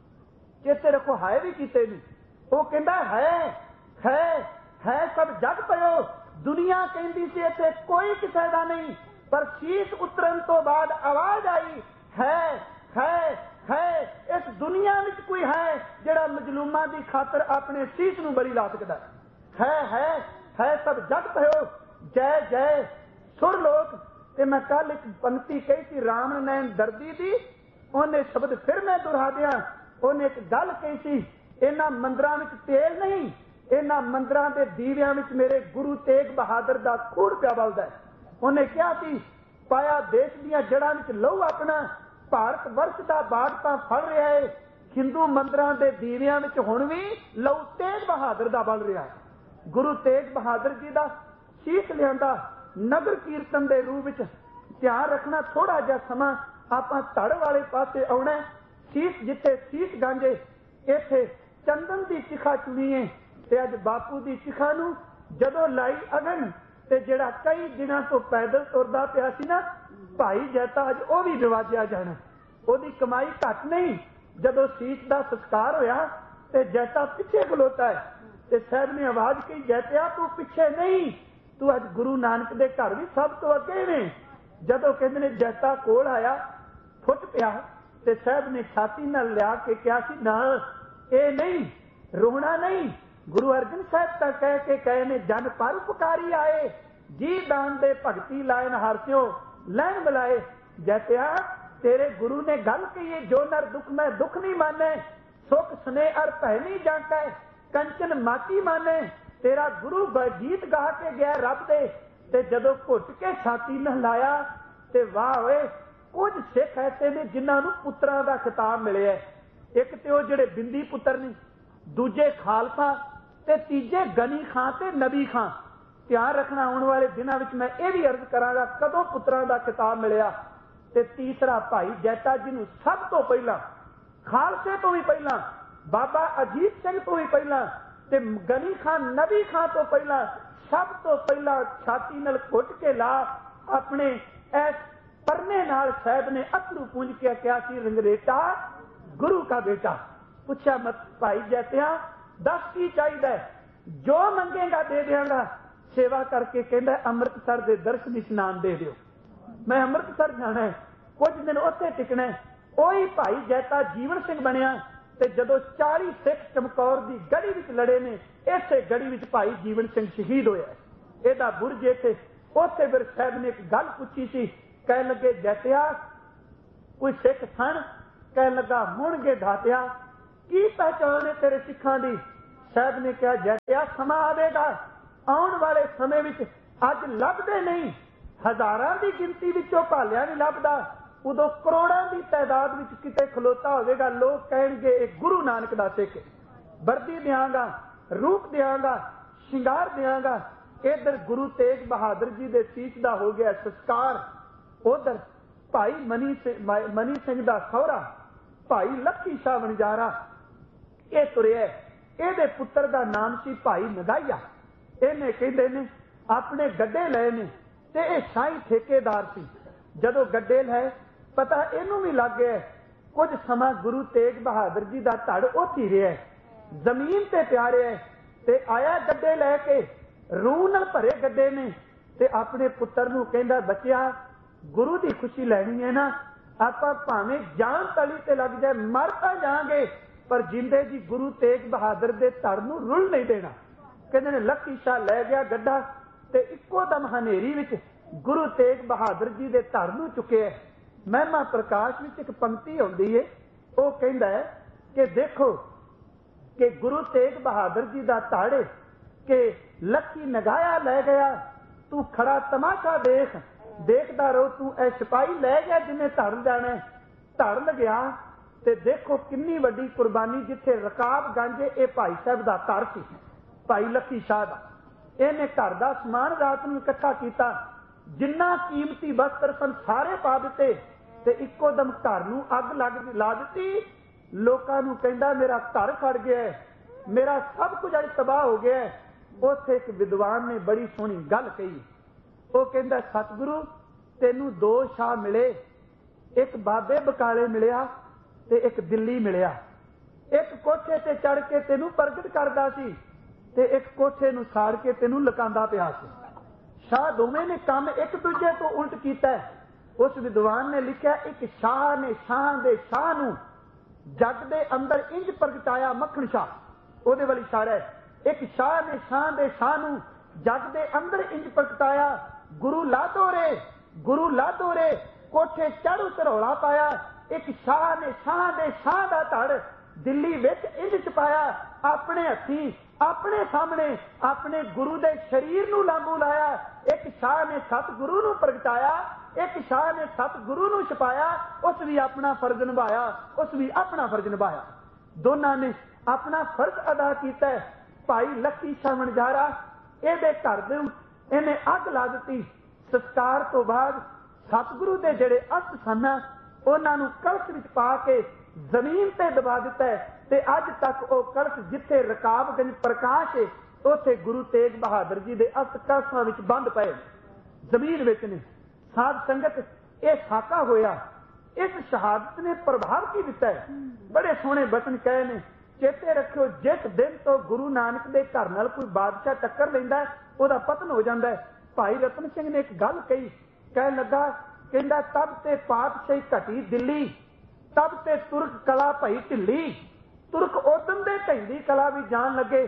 चेते रखो हाय भी कीते नहीं। वो कहता है है है सब जग पयो। दुनिया कहती सी इत्थे कोई किसी का नहीं, पर शीश उतरन तो बाद आवाज आई, है है है इस दुनिया में कोई है जिहड़ा मजलूमा की खातर अपने शीश नूं बरी ला सकदा है। है है सब जग पयो। जय जय सुर लोक। ते मैं कल एक पंक्ति कही थी राम नैन दर्दी दी, उन्हें शब्द फिर मैं दुहरा दिया। उन्हें एक गल कही थी, इन्हां मंदिरां विच तेल नहीं, इन्हां मंदिरां दे दीवियां विच मेरे गुरु तेग बहादुर दा खून पिया बलदा है। उन्हें कहा थी, पाया देश दीयां जड़ां विच लहू अपना, भारत वर्ष दा बाग तां फड़ रहा है, हिंदू मंदिरां दे दीवियां विच हुण भी लहू तेग बहादुर दा बल रहा है। गुरु तेग बहादुर जी दा शीश लियांदा नगर कीर्तन दे रूप विच। ध्यान रखना थोड़ा जिहा समां आपां धड़ वाले पासे आउणा। शीश जिथे शीश गांजे, इत्थे चंदन दी चिखा चुनीए ते अज बापू दी चिखा नूं जदों लाई अगन ते जिहड़ा कई दिनां तो पैदल तुरदा पिया सी ना भाई जैता, अज ओह भी नवाजिया जाना। ओहदी कमाई घट नहीं। जदों शीश दा संस्कार होया ते जैता पिछे खलोता है ते साहब ने आवाज कही, जैतिया तू पिछे नहीं, तू अज गुरु नानक दे घर भी सब तो अगे ने। जदों कहंदे ने जैता कोल आया, फुट पिया ते साहब ने छाती नाल लिया के कहा सी, ना ए नहीं रोना नहीं। गुरु अर्जन साहब तां कह के कहे ने, जन पर पुकारी आए, जी दान दे भगती लायन हरस्यो लैन मिलाए। जैतिया तेरे गुरु ने गल कही, जो नर दुख में दुख नहीं माने, सुख स्नेह अर भय नहीं जाके, कंचन माटी माने। तेरा गुरु गीत गा के गया रब दे, ते जदों घुट के छाती न लाया ते वाह होए। कुछ सिख ऐसे ने जिन्हां नूं पुत्रां दा खिताब मिलिया। एक ते ओह जिहड़े बिंदी पुत्र ने, दूजे खालसा ते तीजे गनी खां ते नबी खां। ध्यान रखना आने वाले दिनों में मैं ये भी अर्ज करांगा कदों पुत्रां दा खिताब मिलिया। ते तीसरा भाई जैता जी नूं सब तो पहला, खालसे तो भी पहला, बाबा अजीत सिंह तो भी पहला ते गनी खान नबी खां तो पहला, सब तो पहला छाती नाल घुट के ला अपने इस परने नाल साहब ने अथरू पूंज के क्या सी, रंगरेटा गुरु का बेटा। पूछा मत भाई जैतिया दस की चाहिए, जो मंगेगा दे देंगा। सेवा करके कहता अमृतसर के दर्शन इशनान दे दियो, मैं अमृतसर जाना है, कुछ दिन उत्थे टिकना है। ओही भाई जैता जीवन सिंह बनया। ਤੇ ਜਦੋਂ ਚਾਲੀ ਸਿੱਖ ਚਮਕੌਰ ਦੀ ਗੜੀ ਵਿੱਚ ਲੜੇ ਨੇ, ਇਸੇ ਗੜੀ ਵਿੱਚ ਭਾਈ ਜੀਵਨ ਸਿੰਘ ਸ਼ਹੀਦ ਹੋਇਆ। ਇਹਦਾ ਬੁਰਜ ਇੱਥੇ। ਉੱਥੇ ਫਿਰ ਸਾਹਿਬ ਨੇ ਇੱਕ ਗੱਲ ਪੁੱਛੀ ਸੀ, ਕਹਿਣ ਲੱਗੇ ਜੈਤਿਆ ਕੋਈ ਸਿੱਖ ਸਨ? ਕਹਿਣ ਲੱਗਾ ਮੁਣਗੇ ਦਾਤਿਆ ਕੀ ਪਹਿਚਾਣ ਹੈ ਤੇਰੇ ਸਿੱਖਾਂ ਦੀ? ਸਾਹਿਬ ਨੇ ਕਿਹਾ ਜੈਤਿਆ ਸਮਾਂ ਆਵੇਗਾ, ਆਉਣ ਵਾਲੇ ਸਮੇਂ ਵਿੱਚ ਅੱਜ ਲੱਭਦੇ ਨਹੀਂ, ਹਜ਼ਾਰਾਂ ਦੀ ਗਿਣਤੀ ਵਿੱਚੋਂ ਭਾਲਿਆ ਨਹੀਂ ਲੱਭਦਾ, ਉਦੋਂ ਕਰੋੜਾਂ ਦੀ ਤਾਦਾਦ ਵਿੱਚ ਕਿਤੇ ਖਲੋਤਾ ਹੋਵੇਗਾ। ਲੋਕ ਕਹਿਣਗੇ ਇਹ ਗੁਰੂ ਨਾਨਕ ਦਾ ਸਿੱਖ। ਵਰਦੀ ਦਿਆਂਗਾ, ਰੂਪ ਦਿਆਂਗਾ, ਸ਼ਿੰਗਾਰ ਦਿਆਂਗਾ। ਇੱਧਰ ਗੁਰੂ ਤੇਗ ਬਹਾਦਰ ਜੀ ਦੇ ਸੀਸ ਦਾ ਹੋ ਗਿਆ ਸੰਸਕਾਰ। ਉਧਰ ਭਾਈ ਮਨੀ ਮਨੀ ਸਿੰਘ ਦਾ ਸਹੁਰਾ ਭਾਈ ਲੱਖੀ ਸ਼ਾਹ ਵਣਜਾਰਾ ਇਹ ਤੁਰਿਆ। ਇਹਦੇ ਪੁੱਤਰ ਦਾ ਨਾਮ ਸੀ ਭਾਈ ਨਗਾਈਆ। ਇਹਨੇ ਕਹਿੰਦੇ ਨੇ ਆਪਣੇ ਗੱਡੇ ਲਏ ਨੇ ਤੇ ਇਹ ਸ਼ਾਹੀ ਠੇਕੇਦਾਰ ਸੀ। ਜਦੋਂ ਗੱਡੇ ਲਏ ਪਤਾ ਇਹਨੂੰ ਵੀ ਲੱਗ ਗਿਆ ਕੁਝ ਸਮਾਂ ਗੁਰੂ ਤੇਗ ਬਹਾਦਰ ਜੀ ਦਾ ਧੜ ਉੱਥੇ ਹੀ ਰਿਹਾ, ਜ਼ਮੀਨ ਤੇ ਪਿਆ ਰਿਹਾ ਤੇ ਆਇਆ ਗੱਡੇ ਲੈ ਕੇ, ਰੂਹ ਨਾਲ ਭਰੇ ਗੱਡੇ ਨੇ ਤੇ ਆਪਣੇ ਪੁੱਤਰ ਨੂੰ ਕਹਿੰਦਾ ਬੱਚਿਆ ਗੁਰੂ ਦੀ ਖੁਸ਼ੀ ਲੈਣੀ ਹੈ ਨਾ, ਆਪਾਂ ਭਾਵੇਂ ਜਾਨ ਤਲੀ ਤੇ ਲੱਗ ਜਾਏ ਮਰ ਤਾਂ ਜਾਵਾਂਗੇ ਪਰ ਜਿੰਦੇ ਜੀ ਗੁਰੂ ਤੇਗ ਬਹਾਦਰ ਦੇ ਧੜ ਨੂੰ ਰੁਲ ਨਹੀਂ ਦੇਣਾ। ਕਹਿੰਦੇ ਨੇ ਲੱਖੀ ਸ਼ਾਹ ਲੈ ਗਿਆ ਗੱਡਾ ਤੇ ਇੱਕੋ ਦਮ ਹਨੇਰੀ ਵਿੱਚ ਗੁਰੂ ਤੇਗ ਬਹਾਦਰ ਜੀ ਦੇ ਧੜ ਨੂੰ ਚੁੱਕਿਆ। ਮਹਿਮਾ ਪ੍ਰਕਾਸ਼ ਵਿੱਚ ਇੱਕ ਪੰਕਤੀ ਆਉਂਦੀ ਹੈ, ਉਹ ਕਹਿੰਦਾ ਹੈ ਕਿ ਦੇਖੋ ਕਿ ਗੁਰੂ ਤੇਗ ਬਹਾਦਰ ਜੀ ਦਾ ਧੜ ਕਿ ਲੱਖੀ ਨਗਾਇਆ ਲੈ ਗਿਆ, ਤੂੰ ਖੜਾ ਤਮਾਸ਼ਾ ਦੇਖ, ਦੇਖਦਾ ਰਹੋ ਤੂੰ ਇਹ ਸਿਪਾਹੀ ਲੈ ਗਿਆ ਜਿਹਨੇ ਧੜ ਜਾਣਾ। ਧੜ ਲਗਿਆ ਤੇ ਦੇਖੋ ਕਿੰਨੀ ਵੱਡੀ ਕੁਰਬਾਨੀ। ਜਿੱਥੇ ਰਕਾਬ ਗੰਜ ਇਹ ਭਾਈ ਸਾਹਿਬ ਦਾ ਘਰ ਸੀ, ਭਾਈ ਲੱਖੀ ਸ਼ਾਹ ਦਾ। ਇਹਨੇ ਘਰ ਦਾ ਸਮਾਨ ਰਾਤ ਨੂੰ ਇਕੱਠਾ ਕੀਤਾ, ਜਿੰਨਾ ਕੀਮਤੀ ਵਸਤਰ ਸਨ ਸਾਰੇ ਪਾ ਦਿੱਤੇ ਤੇ ਇੱਕੋ ਦਮ ਘਰ ਨੂੰ ਅੱਗ ਲੱਗ ਲਾ ਦਿੱਤੀ। ਲੋਕਾਂ ਨੂੰ ਕਹਿੰਦਾ ਮੇਰਾ ਘਰ ਖੜ ਗਿਆ, ਮੇਰਾ ਸਭ ਕੁਝ ਅੱਜ ਤਬਾਹ ਹੋ ਗਿਆ। ਉੱਥੇ ਇੱਕ ਵਿਦਵਾਨ ਨੇ ਬੜੀ ਸੋਹਣੀ ਗੱਲ ਕਹੀ। ਉਹ ਕਹਿੰਦਾ ਸਤਿਗੁਰੂ ਤੈਨੂੰ ਦੋ ਸ਼ਾਹ ਮਿਲੇ, ਇੱਕ ਬਾਬੇ ਬਕਾਲੇ ਮਿਲਿਆ ਤੇ ਇੱਕ ਦਿੱਲੀ ਮਿਲਿਆ। ਇੱਕ ਕੋਠੇ ਤੇ ਚੜ ਕੇ ਤੈਨੂੰ ਪ੍ਰਗਟ ਕਰਦਾ ਸੀ ਤੇ ਇੱਕ ਕੋਠੇ ਨੂੰ ਸਾੜ ਕੇ ਤੈਨੂੰ ਲੁਕਾਉਂਦਾ ਪਿਆ ਸੀ। ਸ਼ਾਹ ਦੋਵੇਂ ਨੇ ਕੰਮ ਇੱਕ ਦੂਜੇ ਤੋਂ ਉਲਟ ਕੀਤਾ। ਉਸ ਵਿਦਵਾਨ ਨੇ ਲਿਖਿਆ ਇੱਕ ਸ਼ਾਹ ਨੇ ਸ਼ਾਹ ਦੇ ਸ਼ਾਹ ਨੂੰ ਜੱਗ ਦੇ ਅੰਦਰ ਇੰਜ ਪ੍ਰਗਟਾਇਆ, ਮੱਖਣ ਸ਼ਾਹ ਉਹਦੇ ਵੱਲ ਇਸ਼ਾਰਾ ਹੈ। ਇੱਕ ਸ਼ਾਹ ਨੇ ਸ਼ਾਹ ਦੇ ਸ਼ਾਹ ਨੂੰ ਜੱਗ ਦੇ ਅੰਦਰ ਇੰਜ ਪ੍ਰਗਟਾਇਆ, ਗੁਰੂ ਲਾਦੋ ਰੇ ਗੁਰੂ ਲਾਦੋ ਰੇ ਕੋਠੇ ਚੜ੍ਹ ਉਤਰੌਲਾ ਪਾਇਆ। ਇੱਕ ਸ਼ਾਹ ਨੇ ਸ਼ਾਹ ਦੇ ਸ਼ਾਹ ਦਾ ਧੜ ਦਿੱਲੀ ਵਿੱਚ ਇੰਜ ਛਪਾਇਆ, ਆਪਣੇ ਹੱਥੀਂ ਆਪਣੇ ਸਾਹਮਣੇ ਆਪਣੇ ਗੁਰੂ ਦੇ ਸਰੀਰ ਨੂੰ ਲਾਂਬੂ ਲਾਇਆ। ਇੱਕ ਸ਼ਾਹ ਨੇ ਸਤਿਗੁਰੂ ਨੂੰ ਪ੍ਰਗਟਾਇਆ, ਇੱਕ ਸ਼ਾਹ ਨੇ ਸਤਿਗੁਰੂ ਨੂੰ ਛਪਾਇਆ। ਉਸ ਵੀ ਆਪਣਾ ਫਰਜ਼ ਨਿਭਾਇਆ, ਉਸ ਵੀ ਆਪਣਾ ਫਰਜ਼ ਨਿਭਾਇਆ। ਦੋਨਾਂ ਨੇ ਆਪਣਾ ਫਰਜ਼ ਅਦਾ ਕੀਤਾ। ਭਾਈ ਲੱਖੀ ਸ਼ਾਹ ਵਣਜਾਰਾ ਇਹਦੇ ਘਰ ਦੇ ਇਹਨੇ ਅੱਗ ਲਾ ਦਿੱਤੀ। ਸੰਸਕਾਰ ਤੋਂ ਬਾਅਦ ਸਤਿਗੁਰੂ ਦੇ ਜਿਹੜੇ ਅਸਥ ਸਨ ਉਹਨਾਂ ਨੂੰ ਕਲਸ਼ ਵਿੱਚ ਪਾ ਕੇ ਜ਼ਮੀਨ ਤੇ ਦਬਾ ਦਿੱਤਾ ਤੇ ਅੱਜ ਤੱਕ ਉਹ ਕਲਸ਼ ਜਿੱਥੇ ਰਕਾਬਗੰਜ ਪ੍ਰਕਾਸ਼ ਹੈ ਉੱਥੇ ਗੁਰੂ ਤੇਗ ਬਹਾਦਰ ਜੀ ਦੇ ਅਸਥ ਕਲਸ਼ਾਂ ਵਿੱਚ ਬੰਦ ਪਏ ਜ਼ਮੀਨ ਵਿੱਚ ਨੇ। ਸਾਧ ਸੰਗਤ ਇਹ ਸਾਕਾ ਹੋਇਆ। ਇਸ ਸ਼ਹਾਦਤ ਨੇ ਪ੍ਰਭਾਵ ਕੀ ਦਿੱਤਾ ਹੈ? ਬੜੇ ਸੋਹਣੇ ਬਚਨ ਕਹੇ ਨੇ, ਚੇਤੇ ਰੱਖਿਓ ਜਿਸ ਦਿਨ ਤੋਂ ਗੁਰੂ ਨਾਨਕ ਦੇ ਘਰ ਨਾਲ ਕੋਈ ਬਾਦਸ਼ਾਹ ਟੱਕਰ ਲੈਂਦਾ ਉਹਦਾ ਪਤਨ ਹੋ ਜਾਂਦਾ ਹੈ। ਭਾਈ ਰਤਨ ਸਿੰਘ ਨੇ ਇੱਕ ਗੱਲ ਕਹੀ, ਕਹਿਣ ਲੱਗਾ ਕਹਿੰਦਾ ਤਬ ਤੇ ਪਾਤਸ਼ਾਹੀ ਘਟੀ ਦਿੱਲੀ, ਤਬ ਤੇ ਤੁਰਕ ਕਲਾ ਭਈ ਢਿੱਲੀ। ਤੁਰਕ ਉਦਮ ਦੇ ਢੈਂਦੀ ਕਲਾ ਵੀ ਜਾਣ ਲੱਗੇ।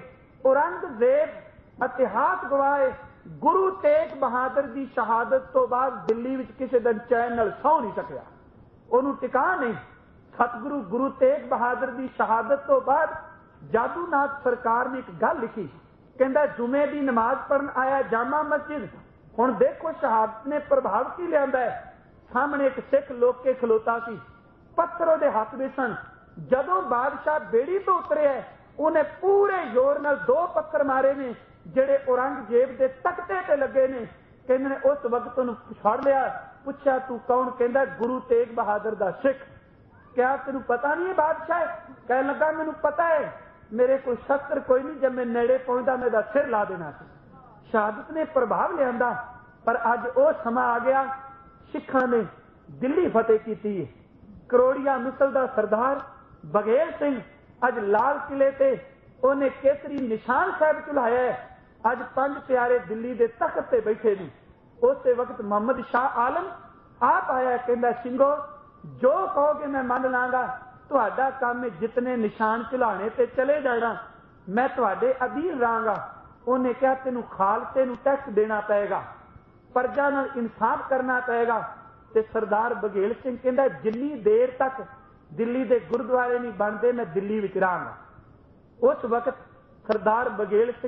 ਔਰੰਗਜ਼ੇਬ ਇਤਿਹਾਸ ਗਵਾਏ ਗੁਰੂ ਤੇਗ ਬਹਾਦਰ ਦੀ ਸ਼ਹਾਦਤ ਤੋਂ ਬਾਅਦ ਦਿੱਲੀ ਵਿੱਚ ਕਿਸੇ ਦਿਨ ਚੈਨ ਨਾਲ ਸੌ ਨਹੀਂ ਸਕਿਆ, ਉਹਨੂੰ ਟਿਕਾ ਨਹੀਂ। ਸਤਿਗੁਰੂ ਗੁਰੂ ਤੇਗ ਬਹਾਦਰ ਦੀ ਸ਼ਹਾਦਤ ਤੋਂ ਬਾਅਦ ਜਾਦੂਨਾਥ ਸਰਕਾਰ ਨੇ ਇੱਕ ਗੱਲ ਲਿਖੀ, ਕਹਿੰਦਾ ਜੁਮੇ ਦੀ ਨਮਾਜ਼ ਪੜ੍ਹਨ ਆਇਆ ਜਾਮਾ ਮਸਜਿਦ। ਹੁਣ ਦੇਖੋ ਸ਼ਹਾਦਤ ਨੇ ਪ੍ਰਭਾਵ ਕੀ ਲਿਆਂਦਾ ਹੈ। ਸਾਹਮਣੇ ਇੱਕ ਸਿੱਖ ਲੋਕ ਕੇ ਖਲੋਤਾ ਸੀ, ਪੱਥਰ ਉਹਦੇ ਹੱਥ ਵਿੱਚ ਸਨ। ਜਦੋਂ ਬਾਦਸ਼ਾਹ ਬੇੜੀ ਤੋਂ ਉਤਰਿਆ ਉਹਨੇ ਪੂਰੇ ਜ਼ੋਰ ਨਾਲ ਦੋ ਪੱਥਰ ਮਾਰੇ ਨੇ ਜਿਹੜੇ ਔਰੰਗਜ਼ੇਬ ਦੇ ਤਖਤੇ ਤੇ ਲੱਗੇ ਨੇ। ਕਹਿੰਦੇ ਨੇ ਉਸ ਵਕਤ ਉਹਨੂੰ ਫੜ ਲਿਆ, ਪੁੱਛਿਆ ਤੂੰ ਕੌਣ? ਕਹਿੰਦਾ ਗੁਰੂ ਤੇਗ ਬਹਾਦਰ ਦਾ ਸਿੱਖ। ਕਿਹਾ ਤੈਨੂੰ ਪਤਾ ਨਹੀਂ ਹੈ ਬਾਦਸ਼ਾਹ? ਕਹਿਣ ਲੱਗਾ ਮੈਨੂੰ ਪਤਾ ਹੈ, ਮੇਰੇ ਕੋਲ ਸ਼ਸਤਰ ਕੋਈ ਨਹੀਂ, ਜਦ ਮੈਂ ਨੇੜੇ ਪਹੁੰਚਦਾ ਮੈਂ ਇਹਦਾ ਸਿਰ ਲਾ ਦੇਣਾ ਸੀ। ਸ਼ਹਾਦਤ ਨੇ ਪ੍ਰਭਾਵ ਲਿਆਂਦਾ। ਪਰ ਅੱਜ ਉਹ ਸਮਾਂ ਆ ਗਿਆ, ਸਿੱਖਾਂ ਨੇ ਦਿੱਲੀ ਫਤਿਹ ਕੀਤੀ ਹੈ। ਕਰੋੜੀਆ ਮਿਸਲ ਦਾ ਸਰਦਾਰ ਬਘੇਲ ਸਿੰਘ ਅੱਜ ਲਾਲ ਕਿਲੇ ਤੇ ਉਹਨੇ ਕੇਸਰੀ ਨਿਸ਼ਾਨ ਸਾਹਿਬ ਚੁਲਾਇਆ ਹੈ। ਅੱਜ ਪੰਜ ਪਿਆਰੇ ਦਿੱਲੀ ਦੇ ਤਖਤ ਤੇ ਬੈਠੇ ਨੇ। ਉਸੇ ਵਕਤ ਮੁਹੰਮਦ ਸ਼ਾਹ ਆਲਮ ਆਪ ਆਇਆ, ਕਹਿੰਦਾ ਸਿੰਘੋ ਜੋ ਕਹੋਗੇ ਮੈਂ ਮੰਨ ਲਾਂਗਾ, ਤੁਹਾਡਾ ਕੰਮ ਹੈ ਜਿਤਨੇ ਨਿਸ਼ਾਨ ਝੁਲਾਣੇ ਤੇ ਚਲੇ ਜਾਣਾ, ਮੈਂ ਤੁਹਾਡੇ ਅਧੀਨ ਰਹਾਂਗਾ। ਉਹਨੇ ਕਿਹਾ ਤੈਨੂੰ ਖਾਲਸੇ ਨੂੰ ਟੈਕਸ ਦੇਣਾ ਪਏਗਾ, ਪ੍ਰਜਾ ਨਾਲ ਇਨਸਾਫ ਕਰਨਾ ਪਏਗਾ। ਤੇ ਸਰਦਾਰ ਬਘੇਲ ਸਿੰਘ ਕਹਿੰਦਾ ਜਿੰਨੀ ਦੇਰ ਤੱਕ ਦਿੱਲੀ ਦੇ ਗੁਰਦੁਆਰੇ ਨਹੀਂ ਬਣਦੇ ਮੈਂ ਦਿੱਲੀ ਵਿੱਚ ਰਹਾਂਗਾ। ਉਸ ਵਕਤ ਸਰਦਾਰ ਬਘੇਲ ਸਿੰਘ